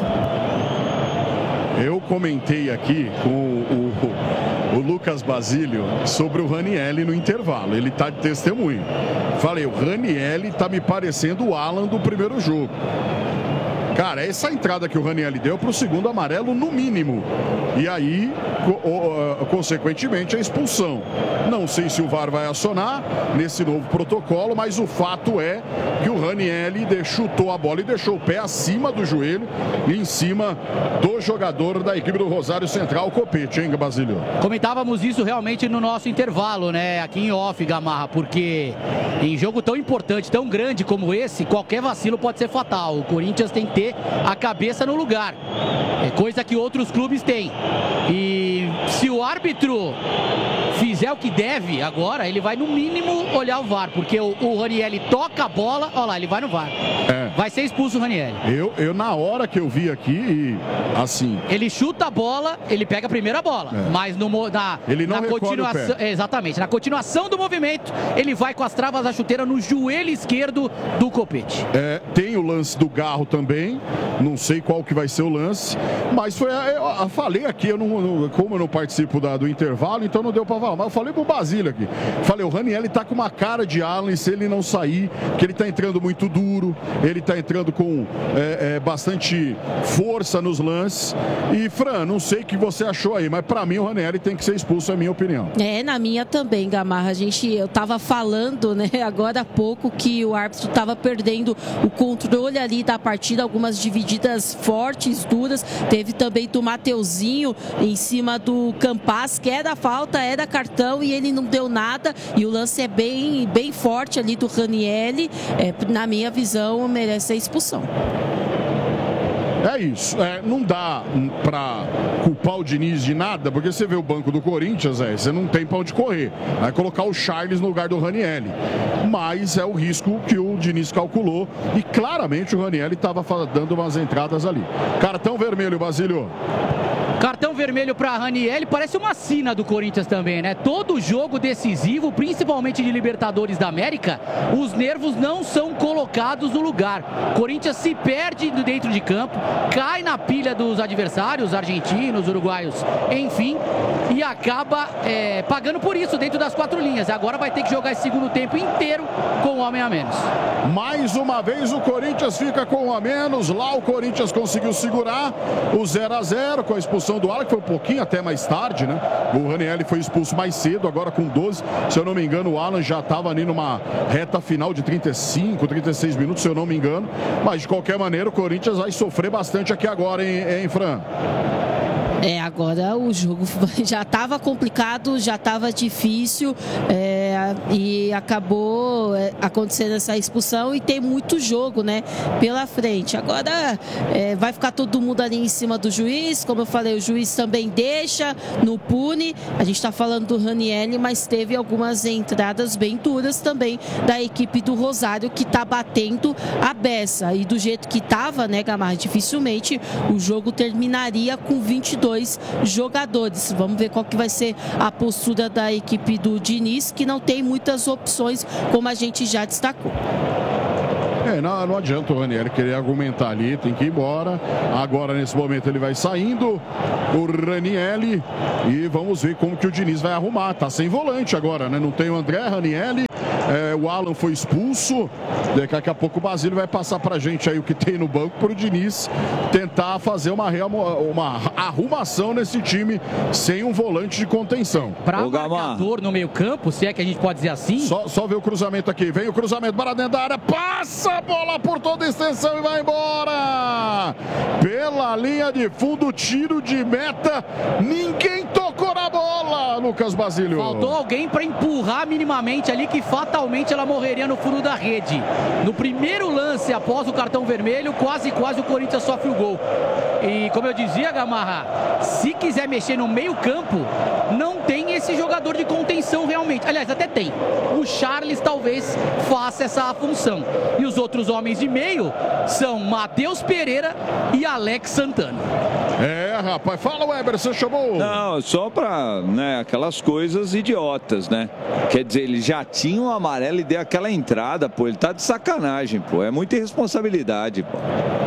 Eu comentei aqui com o, o, o Lucas Basílio sobre o Ranielli no intervalo. Ele tá de testemunho. Falei, o Ranielli tá me parecendo o Alan do primeiro jogo. Cara, essa entrada que o Ranielli deu para o segundo amarelo, no mínimo. E aí, co o, consequentemente, a expulsão. Não sei se o V A R vai acionar nesse novo protocolo, mas o fato é que o Ranielli chutou a bola e deixou o pé acima do joelho, em cima do jogador da equipe do Rosário Central, Copete, hein, Basílio? Comentávamos isso realmente no nosso intervalo, né? Aqui em off, Gamarra, porque em jogo tão importante, tão grande como esse, qualquer vacilo pode ser fatal. O Corinthians tem que ter a cabeça no lugar, é coisa que outros clubes têm. E se o árbitro fizer o que deve agora, ele vai no mínimo olhar o V A R, porque o, o Ranielli toca a bola, olha lá, ele vai no V A R. É. Vai ser expulso o Ranielli. Eu, eu, na hora que eu vi aqui, assim... Ele chuta a bola, ele pega a primeira bola, é. mas no, na, ele não na continuação, o pé. Exatamente, na continuação do movimento, ele vai com as travas da chuteira no joelho esquerdo do Copete. É, tem o lance do Garro também, não sei qual que vai ser o lance, mas foi, eu, eu falei aqui, eu não, como eu não participo da, do intervalo, então não deu pra falar, mas eu falei pro Basílio aqui, falei, o Ranielli tá com uma cara de Allen se ele não sair, que ele tá entrando muito duro, ele tá entrando com é, é, bastante força nos lances, e Fran, não sei o que você achou aí, mas pra mim o Ranielli tem que ser expulso, é a minha opinião. É, na minha também, Gamarra, a gente, eu tava falando, né, agora há pouco, que o árbitro tava perdendo o controle ali da partida, algumas divididas fortes, duras, teve também do Mateuzinho em cima do Campas, que era falta, era cartão e ele não deu nada, e o lance é bem, bem forte ali do Ranielli, é, na minha visão merece a expulsão. É isso, é, não dá pra culpar o Diniz de nada, porque você vê o banco do Corinthians, é, você não tem pra onde correr. Vai colocar o Charles no lugar do Ranielli. Mas é o risco que o Diniz calculou e claramente o Ranielli estava dando umas entradas ali. Cartão vermelho, Basílio. Cartão vermelho para Ranieri, parece uma sina do Corinthians também, né? Todo jogo decisivo, principalmente de Libertadores da América, os nervos não são colocados no lugar. Corinthians se perde dentro de campo, cai na pilha dos adversários, argentinos, uruguaios, enfim, e acaba é, pagando por isso dentro das quatro linhas. Agora vai ter que jogar esse segundo tempo inteiro com um homem a menos. Mais uma vez o Corinthians fica com um a menos. Lá o Corinthians conseguiu segurar o zero a zero com a expulsão do Alan, que foi um pouquinho até mais tarde, né? O Ranieri foi expulso mais cedo, agora com doze. Se eu não me engano, o Alan já estava ali numa reta final de trinta e cinco, trinta e seis minutos, se eu não me engano. Mas de qualquer maneira, o Corinthians vai sofrer bastante aqui agora, hein, hein Fran? É, agora o jogo já estava complicado, já estava difícil é, e acabou é, acontecendo essa expulsão e tem muito jogo, né, pela frente. Agora é, vai ficar todo mundo ali em cima do juiz, como eu falei, o juiz também deixa, não pune. A gente está falando do Ranieri, mas teve algumas entradas bem duras também da equipe do Rosário, que está batendo a beça. E do jeito que estava, né, Gamarra, dificilmente o jogo terminaria com vinte e dois jogadores. Vamos ver qual que vai ser a postura da equipe do Diniz, que não tem muitas opções, como a gente já destacou. É, não, não adianta o Ranieri querer argumentar ali, tem que ir embora. Agora, nesse momento, ele vai saindo, o Ranieri, e vamos ver como que o Diniz vai arrumar. Tá sem volante agora, né? Não tem o André Ranieri, é, o Alan foi expulso. Daqui a pouco o Basílio vai passar pra gente aí o que tem no banco pro Diniz tentar fazer uma, uma arrumação nesse time sem um volante de contenção. Para o marcador no meio campo, se é que a gente pode dizer assim. Só, só ver o cruzamento aqui, vem o cruzamento para dentro da área, passa a bola por toda a extensão e vai embora. Pela linha de fundo, tiro de meta, ninguém tocou na bola, Lucas Basílio. Faltou alguém para empurrar minimamente ali, que fatalmente ela morreria no fundo da rede. No primeiro lance após o cartão vermelho, quase quase o Corinthians sofre o gol. E como eu dizia, Gamarra, se quiser mexer no meio campo, não tem esse jogador de contenção realmente. Aliás, até tem. O Charles talvez faça essa função. E os outros homens de meio são Matheus Pereira e Alex Santana. É, rapaz, fala, Weber, você chamou? Não, só pra, né, aquelas coisas idiotas, né? Quer dizer, ele já tinha um amarelo e deu aquela entrada, pô, ele tá de sacanagem, pô, é muita irresponsabilidade, pô.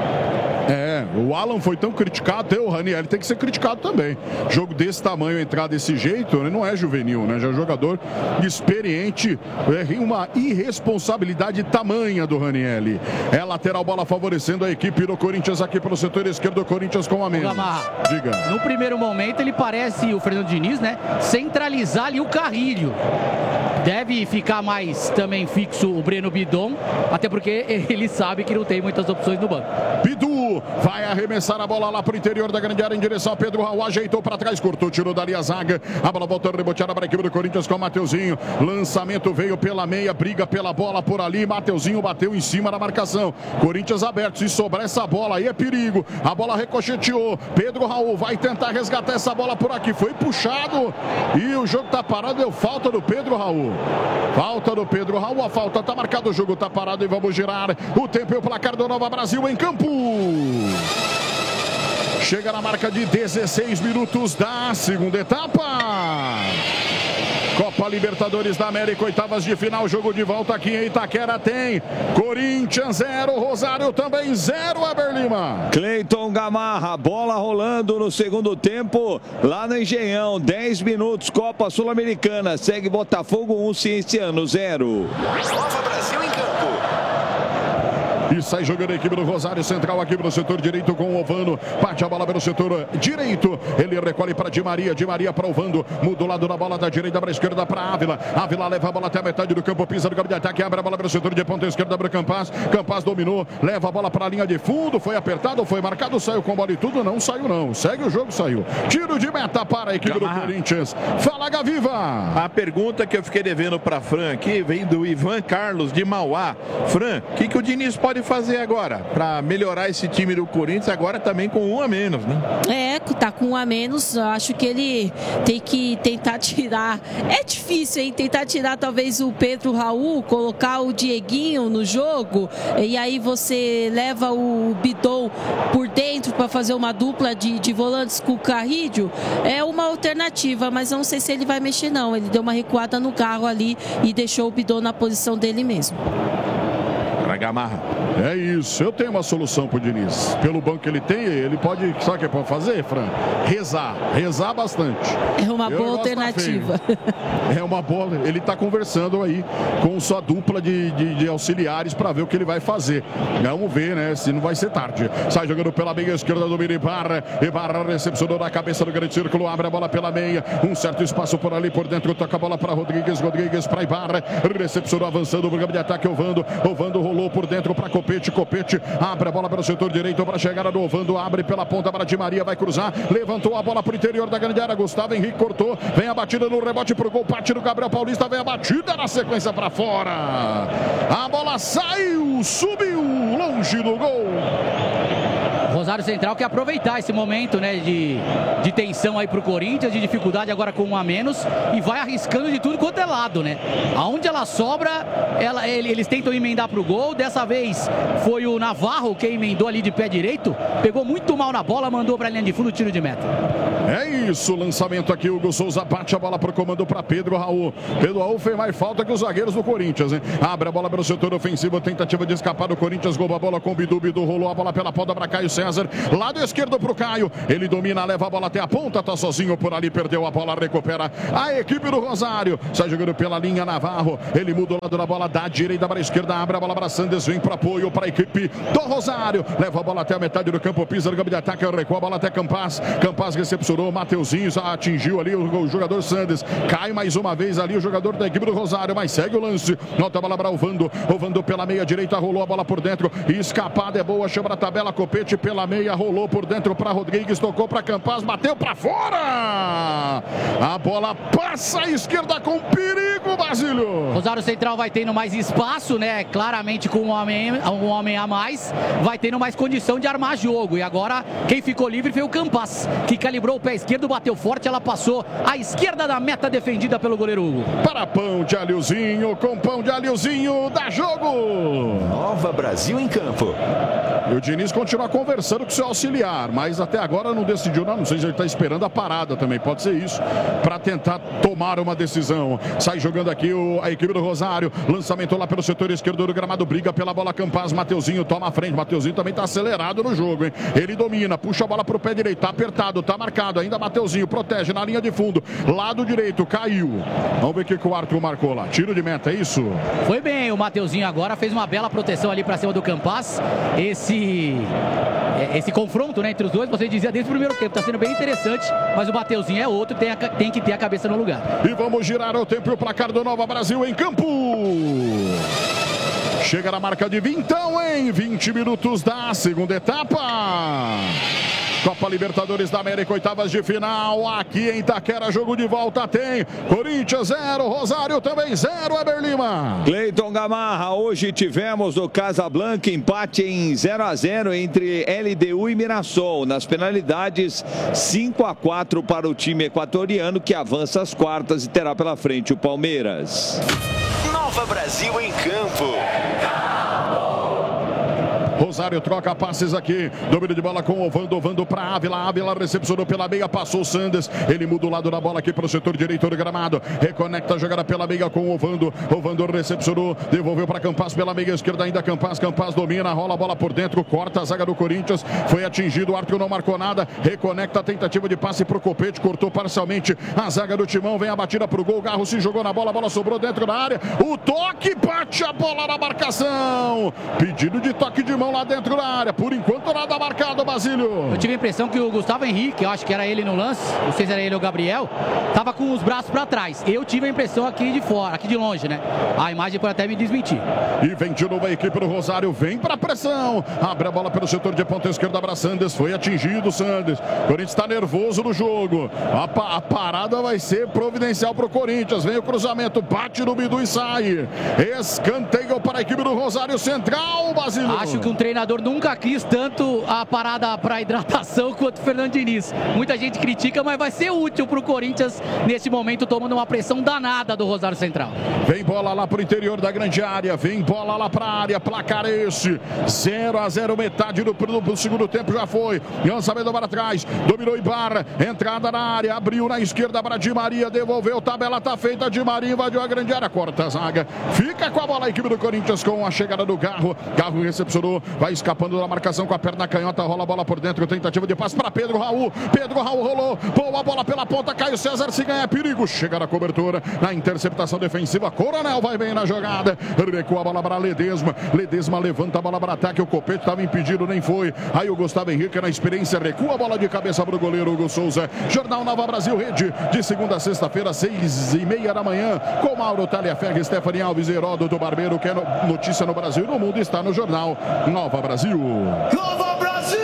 É, o Alan foi tão criticado, até o Ranieri tem que ser criticado também. Jogo desse tamanho, entrar desse jeito, né, não é juvenil, né? Já é jogador experiente, é uma irresponsabilidade tamanha do Ranieri. É lateral, bola favorecendo a equipe do Corinthians aqui pelo setor esquerdo do Corinthians com a menos. Diga. No primeiro momento ele parece, o Fernando Diniz, né, centralizar ali o Carrilho. Deve ficar mais também fixo o Breno Bidon, até porque ele sabe que não tem muitas opções no banco. Bidu vai arremessar a bola lá para o interior da grande área em direção a Pedro Raul, ajeitou para trás, cortou, tirou dali a zaga, a bola voltou reboteada para a equipe do Corinthians com o Mateuzinho, lançamento veio pela meia, briga pela bola por ali, Mateuzinho bateu em cima da marcação, Corinthians aberto, se sobrar essa bola aí é perigo, a bola ricocheteou, Pedro Raul vai tentar resgatar essa bola por aqui, foi puxado e o jogo tá parado, deu falta do Pedro Raul, falta do Pedro Raul, a falta tá marcada, o jogo tá parado e vamos girar o tempo e o placar do Nova Brasil em campo. Chega na marca de dezesseis minutos da segunda etapa. Copa Libertadores da América, oitavas de final, jogo de volta aqui em Itaquera tem Corinthians zero, Rosário também zero, Weber Lima. Cleiton Gamarra, bola rolando no segundo tempo, lá no Engenhão, dez minutos, Copa Sul-Americana, segue Botafogo um, Cienciano zero. Nova Brasil em campo. E sai jogando a equipe do Rosário Central aqui pelo setor direito com o Ovando. Bate a bola pelo setor direito. Ele recolhe para Di Maria. Di Maria para o Ovando. Muda o lado da bola da direita para a esquerda para Ávila. Ávila leva a bola até a metade do campo. Pisa no campo de ataque. Abre a bola pelo setor de ponta esquerda para o Campaz. Campaz dominou. Leva a bola para a linha de fundo. Foi apertado, foi marcado. Saiu com bola e tudo. Não saiu não. Segue o jogo, saiu. Tiro de meta para a equipe Gamarra. do Corinthians. Fala, Gaviva. A pergunta que eu fiquei devendo para Fran aqui vem do Ivan Carlos de Mauá. Fran, o que, que o Diniz pode ele fazer agora? Para melhorar esse time do Corinthians, agora também com um a menos, né? É, tá com um a menos. Eu acho que ele tem que tentar tirar. É difícil, hein? Tentar tirar talvez o Pedro Raul, colocar o Dieguinho no jogo. E aí você leva o Bidon por dentro para fazer uma dupla de, de volantes com o Carrillo. É uma alternativa, mas não sei se ele vai mexer, não. Ele deu uma recuada no carro ali e deixou o Bidon na posição dele mesmo. Gamarra. É isso, eu tenho uma solução pro Diniz. Pelo banco que ele tem, ele pode, sabe o que pode fazer, Fran? Rezar, rezar bastante. É uma boa alternativa. É uma boa, ele tá conversando aí com sua dupla de, de, de auxiliares para ver o que ele vai fazer. Vamos ver, né, se não vai ser tarde. Sai jogando pela meia esquerda do Ibarra. Ibarra recepcionou na cabeça do grande círculo, abre a bola pela meia, um certo espaço por ali por dentro, toca a bola para Rodrigues, Rodrigues para Ibarra, recepcionou avançando o programa de ataque, Ovando, Ovando rolou por dentro para Copete, Copete abre a bola para o setor direito para a chegada do Ovando, abre pela ponta para Di Maria, vai cruzar, levantou a bola para o interior da grande área, Gustavo Henrique cortou, vem a batida no rebote pro gol, parte do Gabriel Paulista, vem a batida na sequência para fora, a bola saiu, subiu longe do gol. Rosário Central quer aproveitar esse momento, né, de, de tensão aí pro Corinthians, de dificuldade agora com um a menos, e vai arriscando de tudo quanto é lado, né? Aonde ela sobra, ela, eles tentam emendar pro gol. Dessa vez foi o Navarro que emendou ali de pé direito, pegou muito mal na bola, mandou pra linha de fundo, tiro de meta. É isso, lançamento aqui, Hugo Souza bate a bola pro comando para Pedro Raul. Pedro Raul fez mais falta que os zagueiros do Corinthians, hein? Abre a bola pelo setor ofensivo, tentativa de escapar do Corinthians, rouba a bola com o Bidu, Bidu rolou a bola pela ponta para Caio César, lado esquerdo pro Caio, ele domina, leva a bola até a ponta, tá sozinho por ali, perdeu a bola, recupera a equipe do Rosário, sai jogando pela linha Navarro, ele muda o lado da bola da direita para a esquerda, abre a bola para Sandes, vem para apoio para a equipe do Rosário, leva a bola até a metade do campo, pisa no campo de ataque, recua a bola até Campas, Campas recepcionou, Mateuzinho atingiu ali o, o jogador Sandes, cai mais uma vez ali o jogador da equipe do Rosário, mas segue o lance, nota a bola para o Ovando, Ovando pela meia direita, rolou a bola por dentro, escapada é boa, chama a tabela, Copete pela meia, rolou por dentro para Rodrigues, tocou para Campas, bateu para fora, a bola passa à esquerda com perigo, Basílio. Rosário Central vai tendo mais espaço, né, claramente com um homem, um homem a mais, vai tendo mais condição de armar jogo, e agora quem ficou livre foi o Campas, que calibrou o pé esquerdo, bateu forte, ela passou à esquerda da meta defendida pelo goleiro Hugo. Para pão de alhozinho, com pão de alhozinho, dá jogo. Nova Brasil em campo. E o Diniz continua conversando com seu auxiliar, mas até agora não decidiu, não, não sei se ele está esperando a parada também, pode ser isso, para tentar tomar uma decisão. Sai jogando aqui o, a equipe do Rosário, lançamento lá pelo setor esquerdo do gramado, briga pela bola Campas, Mateuzinho toma a frente, Mateuzinho também está acelerado no jogo, hein? Ele domina, puxa a bola para o pé direito, tá apertado, tá marcado, ainda Mateuzinho protege na linha de fundo, lado direito, caiu. Vamos ver o que, que o Arthur marcou lá. Tiro de meta, é isso? Foi bem, o Mateuzinho agora fez uma bela proteção ali para cima do Campas. Esse esse confronto, né, entre os dois, você dizia desde o primeiro tempo, tá sendo bem interessante, mas o Mateuzinho é outro, tem, a, tem que ter a cabeça no lugar. E vamos girar o tempo e o placar do Nova Brasil em campo. Chega na marca de vintão, em vinte minutos da segunda etapa. Copa Libertadores da América, oitavas de final, aqui em Itaquera, jogo de volta tem Corinthians zero, Rosário também zero, Eber Lima. Cleiton Gamarra, hoje tivemos no Casablanca empate em zero a zero entre L D U e Mirassol. Nas penalidades, cinco a quatro para o time equatoriano, que avança às quartas e terá pela frente o Palmeiras. Nova Brasil em campo. Rosário troca passes aqui, domínio de bola com o Ovando, Ovando para Ávila, Ávila recepcionou pela meia, passou o Sandes, ele muda o lado da bola aqui para o setor direito do gramado, reconecta a jogada pela meia com o Ovando, Ovando recepcionou, devolveu para Campas pela meia esquerda, ainda Campas, Campas domina, rola a bola por dentro, corta a zaga do Corinthians, foi atingido, o Arthur não marcou nada, reconecta a tentativa de passe para o Copete, cortou parcialmente a zaga do Timão, vem a batida para o gol, Garro se jogou na bola, a bola sobrou dentro da área, o toque, bate a bola na marcação, pedido de toque de mão lá dentro da área. Por enquanto, nada marcado, Basílio. Eu tive a impressão que o Gustavo Henrique, eu acho que era ele no lance, não sei se era ele ou o Gabriel, tava com os braços para trás. Eu tive a impressão aqui de fora, aqui de longe, né? A imagem pode até me desmentir. E vem de novo a equipe do Rosário, vem para pressão. Abre a bola pelo setor de ponta esquerda, Abra Sanders, foi atingido, Sanders. O Corinthians está nervoso no jogo. A, pa a parada vai ser providencial para o Corinthians. Vem o cruzamento, bate no Bidu e sai. Escanteio para a equipe do Rosário Central, Basílio. Acho que um treinador nunca quis tanto a parada para hidratação quanto o Fernando Diniz. Muita gente critica, mas vai ser útil para o Corinthians nesse momento, tomando uma pressão danada do Rosário Central. Vem bola lá para o interior da grande área, vem bola lá para a área, placar esse, zero a zero, metade do, do, do segundo tempo já foi. Lançamento para trás, dominou Ibarra, entrada na área, abriu na esquerda para Di Maria, devolveu, tabela tá feita, Di Maria invadiu a grande área, corta a zaga, fica com a bola a equipe do Corinthians com a chegada do Garro. Garro recepcionou, vai escapando da marcação com a perna canhota, rola a bola por dentro, tentativa de passe para Pedro Raul. Pedro Raul rolou, boa bola pela ponta, Caio César, se ganha perigo, chega na cobertura, na interceptação defensiva, Coronel vai bem na jogada, recua a bola para Ledesma, Ledesma levanta a bola para ataque, o Copete estava impedido, nem foi, aí o Gustavo Henrique na experiência, recua a bola de cabeça para o goleiro Hugo Souza. Jornal Nova Brasil Rede, de segunda a sexta-feira, seis e meia da manhã, com Mauro Taliaferri, Stephanie Alves e Heródoto Barbeiro, que é notícia no Brasil e no mundo, está no Jornal Nova Brasil. Nova Brasil!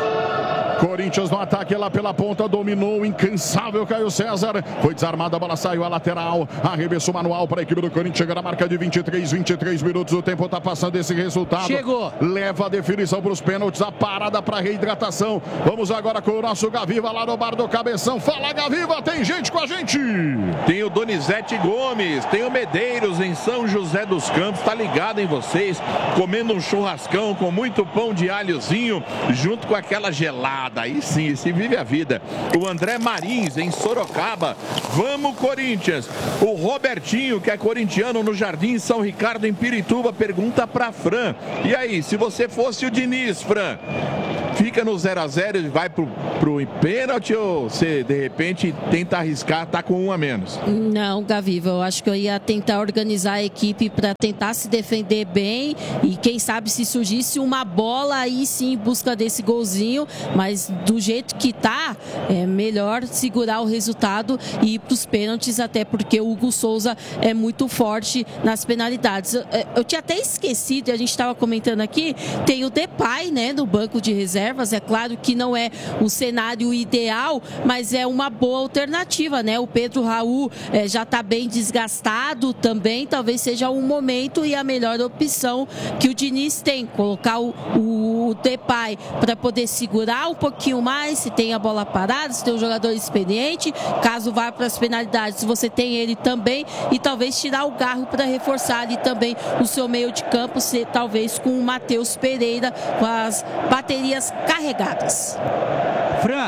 Corinthians no ataque lá pela ponta, dominou o incansável Caio César, foi desarmada, a bola saiu à lateral, arremesso manual para a equipe do Corinthians, chega na marca de vinte e três, vinte e três minutos, o tempo está passando, esse resultado chegou, leva a definição para os pênaltis, a parada para reidratação. Vamos agora com o nosso Gaviva lá no bar do Cabeção. Fala, Gaviva, tem gente com a gente? Tem o Donizete Gomes, tem o Medeiros em São José dos Campos, tá ligado em vocês, comendo um churrascão com muito pão de alhozinho, junto com aquela gelada. Aí sim, se vive a vida. O André Marins, em Sorocaba. Vamos, Corinthians. O Robertinho, que é corintiano, no Jardim São Ricardo, em Pirituba, pergunta pra Fran. E aí, se você fosse o Diniz, Fran, fica no zero a zero e vai pro, pro pênalti, ou você, de repente, tenta arriscar, tá com um a menos? Não, Gaviva, eu acho que eu ia tentar organizar a equipe para tentar se defender bem e quem sabe se surgisse uma bola aí sim em busca desse golzinho, mas do jeito que tá, é melhor segurar o resultado e ir pros pênaltis, até porque o Hugo Souza é muito forte nas penalidades. Eu, eu tinha até esquecido, a gente estava comentando aqui, tem o Depay, né, no banco de reservas, é claro que não é o cenário ideal, mas é uma boa alternativa, né? O Pedro Raul é, já está bem desgastado também, talvez seja um momento e a melhor opção que o Diniz tem, colocar o, o Depay para poder segurar um pouquinho mais, se tem a bola parada, se tem um jogador experiente, caso vá para as penalidades, você tem ele também, e talvez tirar o Garro para reforçar ali também o seu meio de campo, ser, talvez com o Matheus Pereira, com as baterias carregadas. Fran,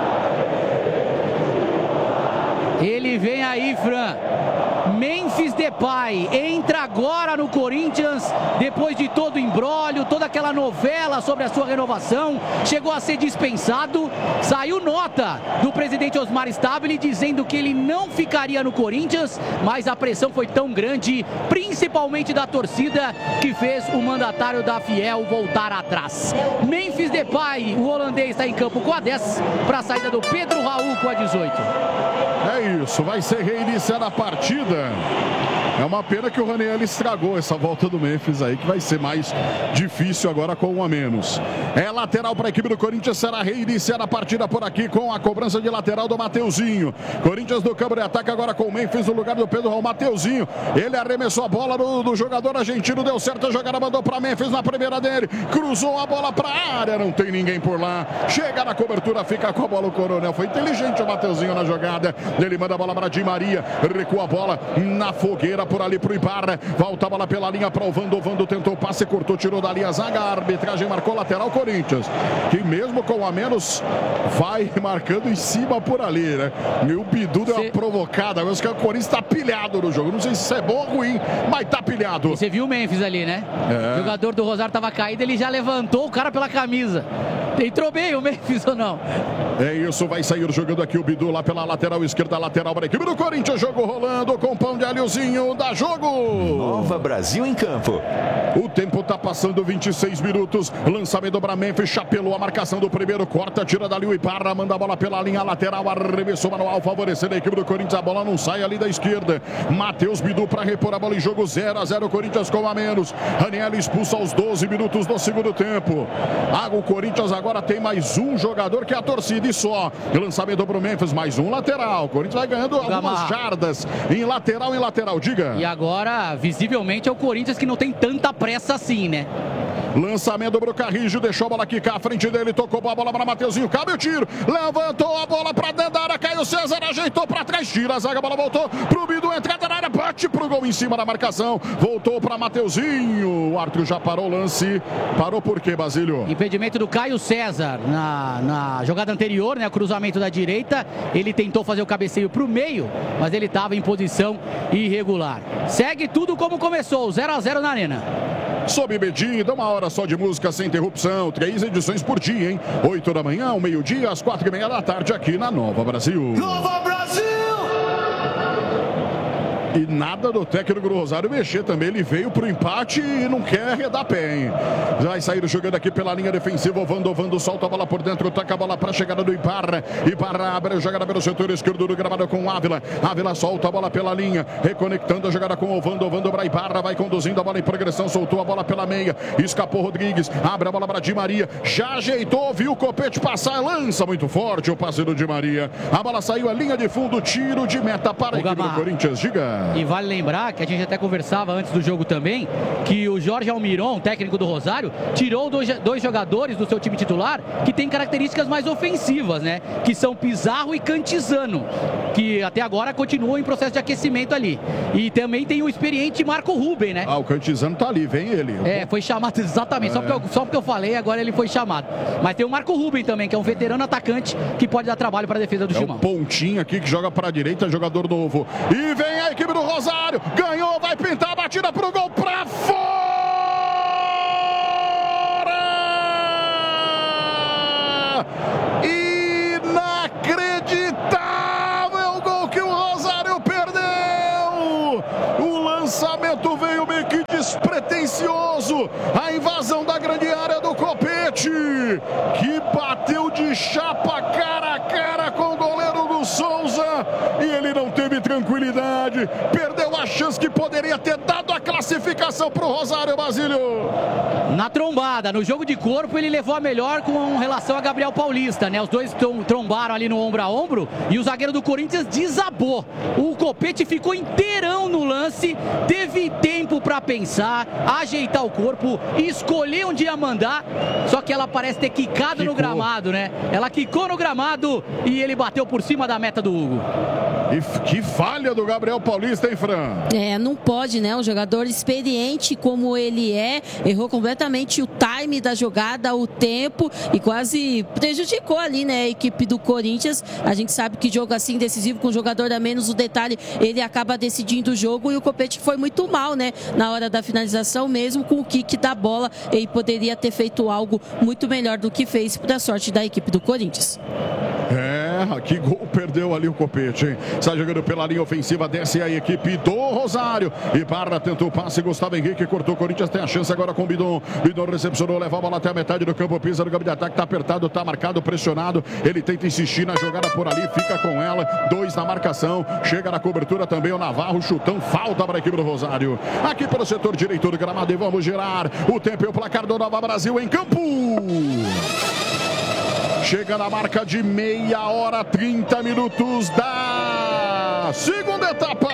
ele vem aí, Fran. Memphis Depay entra agora no Corinthians, depois de todo o imbróglio, toda aquela novela sobre a sua renovação, chegou a ser dispensado, saiu nota do presidente Osmar Stabile dizendo que ele não ficaria no Corinthians, mas a pressão foi tão grande, principalmente da torcida, que fez o mandatário da Fiel voltar atrás. Memphis Depay, o holandês, está em campo com a dez, para a saída do Pedro Raul com a dezoito. É isso, vai ser reiniciada a partida. É uma pena que o Raniel estragou essa volta do Memphis aí, que vai ser mais difícil agora com um a menos. É lateral para a equipe do Corinthians, será reiniciada a partida por aqui com a cobrança de lateral do Mateuzinho. Corinthians do campo de ataque agora com o Memphis no lugar do Pedro Raul. Mateuzinho, ele arremessou a bola do, do jogador argentino, deu certo a jogada, mandou para Memphis na primeira dele, cruzou a bola para a área, não tem ninguém por lá, chega na cobertura, fica com a bola o Coronel, foi inteligente o Mateuzinho na jogada, ele manda a bola para Di Maria, recua a bola na fogueira por ali pro Ibarra, volta a bola pela linha para o Vando, o Vando tentou o passe, cortou, tirou dali a zaga, a arbitragem marcou lateral Corinthians, que mesmo com a menos vai marcando em cima por ali, né? Meu Bidu deu uma provocada, agora que o Corinthians tá pilhado no jogo, não sei se isso é bom ou ruim, mas tá pilhado. E você viu o Memphis ali, né? É. O jogador do Rosário tava caído, ele já levantou o cara pela camisa. Entrou bem o Memphis ou não? É isso, vai sair jogando aqui o Bidu lá pela lateral esquerda, lateral para a equipe do Corinthians, jogo rolando com pão de alhozinho, dá jogo! Nova Nova Brasil em campo. O tempo está passando vinte e seis minutos. Lançamento para Memphis, chapelou a marcação do primeiro, corta, tira dali o Ibarra, manda a bola pela linha lateral, arremessou manual, favorecendo a equipe do Corinthians. A bola não sai ali da esquerda. Matheus Bidu para repor a bola em jogo, zero a zero, Corinthians com a menos. Raniel expulsa aos doze minutos do segundo tempo. Ah, o Corinthians agora tem mais um jogador que é a torcida e só. Lançamento para o Memphis, mais um lateral. O Corinthians vai ganhando algumas jardas em lateral em lateral. Diga. E agora, visivelmente, é o Corinthians que não tem tanta pressa assim, né? Lançamento para o Carrijo, deixou a bola aqui à frente dele, tocou a bola para Mateuzinho, cabe o tiro, levantou a bola para dentro da área, caiu o César, ajeitou para trás, tira a zaga, a bola voltou pro Bidu, entrada na área, bate pro gol em cima da marcação, voltou para Mateuzinho, o árbitro já parou o lance, parou por quê, Basílio? Impedimento do Caio César na, na jogada anterior, né, o cruzamento da direita, ele tentou fazer o cabeceio pro meio, mas ele estava em posição irregular. Segue tudo como começou, zero a zero na arena. Sob medida, uma hora só de música sem interrupção, três edições por dia, hein? Oito da manhã, ao meio-dia, às quatro e meia da tarde, aqui na Nova Brasil. Nova Brasil! E nada do técnico do Rosário mexer também. Ele veio pro empate e não quer arredar pé, hein? Vai sair jogando aqui pela linha defensiva. Ovando, Ovando, solta a bola por dentro. Toca a bola para a chegada do Ibarra. Ibarra abre a jogada pelo setor esquerdo do gramado com o Ávila. Ávila solta a bola pela linha. Reconectando a jogada com o Ovando, Ovando para Ibarra. Vai conduzindo a bola em progressão. Soltou a bola pela meia. Escapou Rodrigues. Abre a bola para Di Maria. Já ajeitou, viu o Copete passar. Lança muito forte o passe do Di Maria. A bola saiu a linha de fundo. Tiro de meta para a equipe do Corinthians. Diga. E vale lembrar que a gente até conversava antes do jogo também, que o Jorge Almiron, técnico do Rosário, tirou dois, dois jogadores do seu time titular que tem características mais ofensivas, né? Que são Pizarro e Cantizano, que até agora continuam em processo de aquecimento ali. E também tem o experiente Marco Ruben, né? Ah, o Cantizano tá ali, vem ele. É, foi chamado exatamente, é. só, porque eu, só porque eu falei, agora ele foi chamado. Mas tem o Marco Ruben também, que é um veterano atacante que pode dar trabalho para a defesa do é Timão. Um pontinho aqui que joga para a direita, jogador novo. E vem a equipe do Rosário. Ganhou, vai pintar a batida pro gol, pra fora! Inacreditável gol que o Rosário perdeu! O lançamento veio meio que despretensioso. A invasão da grande área do Copete, que bateu de chapa cara a cara com o goleiro do Souza. E ele não teve tranquilidade, perdeu a chance que poderia ter dado a classificação para o Rosário, Basílio. Na trombada, no jogo de corpo, ele levou a melhor com relação a Gabriel Paulista, né? Os dois trombaram ali no ombro a ombro e o zagueiro do Corinthians desabou. O Copete ficou inteirão no lance, teve tempo para pensar, ajeitar o corpo, escolher onde ia mandar, só que ela parece ter quicado Quicou. no gramado, né? Ela quicou no gramado e ele bateu por cima da meta do Hugo. E que falha do Gabriel Paulista, hein, Fran? É, não pode, né? Um jogador experiente como ele é, errou completamente o time da jogada, o tempo e quase prejudicou ali, né, a equipe do Corinthians. A gente sabe que jogo assim decisivo com um jogador a menos, o detalhe, ele acaba decidindo o jogo e o Copete foi muito mal, né? Na hora da finalização, mesmo com o kick da bola, ele poderia ter feito algo muito melhor do que fez, para a sorte da equipe do Corinthians. É, que gol perdeu ali o Copete, hein? Sai jogando pela linha ofensiva, desce a equipe do Rosário. Ibarra tentou o passe, Gustavo Henrique cortou, o Corinthians tem a chance agora com o Bidon. Bidon recepcionou, leva a bola até a metade do campo, pisa no campo de ataque, tá apertado, tá marcado, pressionado. Ele tenta insistir na jogada por ali, fica com ela, dois na marcação, chega na cobertura também o Navarro, chutão, falta para a equipe do Rosário. Aqui pelo setor direito do gramado e vamos girar. O tempo e o placar do Nova Brasil em campo. Chega na marca de meia hora, trinta minutos da segunda etapa.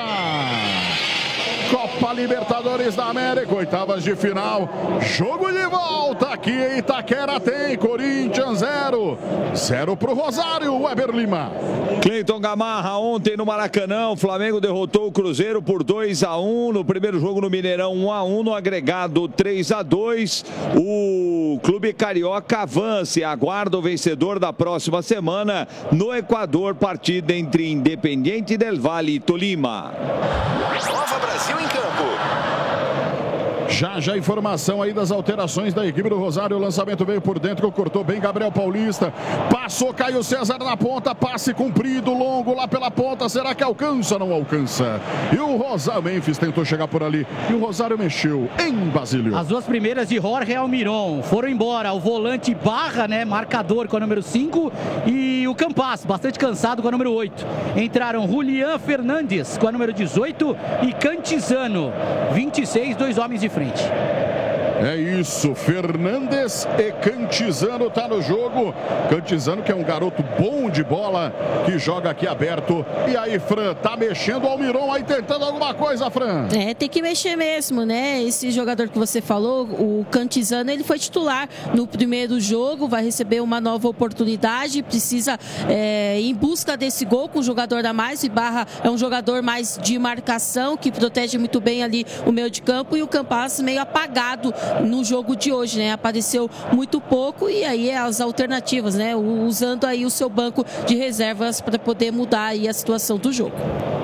Copa Libertadores da América, oitavas de final. Jogo de volta aqui em Itaquera tem Corinthians zero. zero pro Rosário, Weber Lima. Cleiton Gamarra, ontem no Maracanã, o Flamengo derrotou o Cruzeiro por dois a um. No primeiro jogo no Mineirão, um a um. No agregado, três a dois. O Clube Carioca avança e aguarda o vencedor da próxima semana no Equador, partida entre Independiente del Valle e Tolima. Nova Brasil em campo. Já já informação aí das alterações da equipe do Rosário. O lançamento veio por dentro, cortou bem Gabriel Paulista. Passou Caio César na ponta, passe comprido, longo lá pela ponta. Será que alcança? Não alcança. E o Rosário, Memphis tentou chegar por ali. E o Rosário mexeu em Basílio. As duas primeiras de Jorge Almiron foram embora. O volante Barra, né, marcador com a número cinco, e o Campas, bastante cansado com a número oito. Entraram Julián Fernandes com a número dezoito e Cantizano, vinte e seis, dois homens de frente. É isso, Fernandes e Cantizano tá no jogo. Cantizano, que é um garoto bom de bola, que joga aqui aberto. E aí, Fran, tá mexendo o Almiron aí, tentando alguma coisa, Fran? É, tem que mexer mesmo, né? Esse jogador que você falou, o Cantizano, ele foi titular no primeiro jogo, vai receber uma nova oportunidade, precisa é, ir em busca desse gol com um jogador a mais. O Ibarra é um jogador mais de marcação, que protege muito bem ali o meio de campo, e o Campas meio apagado no jogo de hoje, né? Apareceu muito pouco, e aí é as alternativas, né? Usando aí o seu banco de reservas para poder mudar aí a situação do jogo.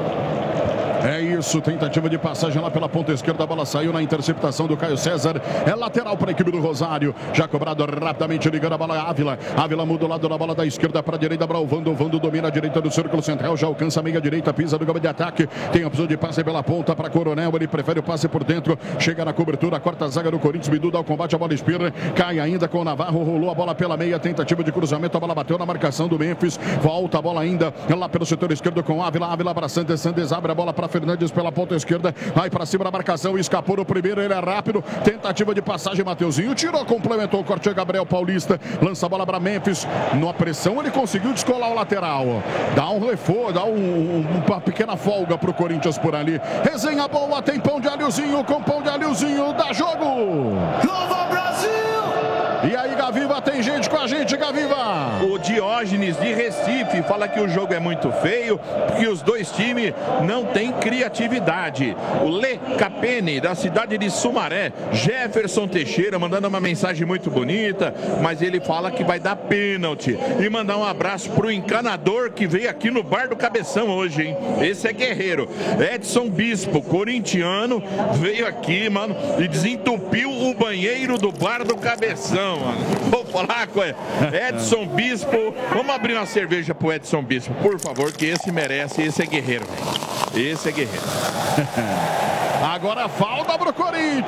É isso, tentativa de passagem lá pela ponta esquerda, a bola saiu na interceptação do Caio César, é lateral para a equipe do Rosário, já cobrado rapidamente, ligando a bola a Ávila, Ávila muda o lado da bola da esquerda para a direita, Bravando, Vando domina a direita do círculo central, já alcança a meia direita, pisa do campo de ataque, tem a opção de passe pela ponta para Coronel, ele prefere o passe por dentro, chega na cobertura, corta a zaga do Corinthians, Bidu dá o combate, a bola espirra, cai ainda com o Navarro, rolou a bola pela meia, tentativa de cruzamento, a bola bateu na marcação do Memphis, volta a bola ainda lá pelo setor esquerdo com Ávila, Ávila para Santos, Santos abre a bola para Fernandes pela ponta esquerda, vai para cima da marcação, escapou no primeiro, ele é rápido, tentativa de passagem, Mateuzinho tirou, complementou o corte, Gabriel Paulista, lança a bola para Memphis, na pressão ele conseguiu descolar o lateral, dá um reforço, dá um, uma pequena folga pro Corinthians por ali, resenha boa, tem pão de alhozinho, com pão de alhozinho, dá jogo! Nova Brasil! E aí, Gaviva, tem gente com a gente, Gaviva! O Diógenes de Recife fala que o jogo é muito feio, porque os dois times não têm criatividade. O Le Capene, da cidade de Sumaré, Jefferson Teixeira, mandando uma mensagem muito bonita, mas ele fala que vai dar pênalti. E mandar um abraço pro encanador que veio aqui no Bar do Cabeção hoje, hein? Esse é guerreiro. Edson Bispo, corintiano, veio aqui, mano, e desentupiu o banheiro do Bar do Cabeção. Mano. Vou falar com Edson Bispo. Vamos abrir uma cerveja pro Edson Bispo, por favor, que esse merece, esse é guerreiro, véio. Esse é guerreiro. Agora falta pro Corinthians.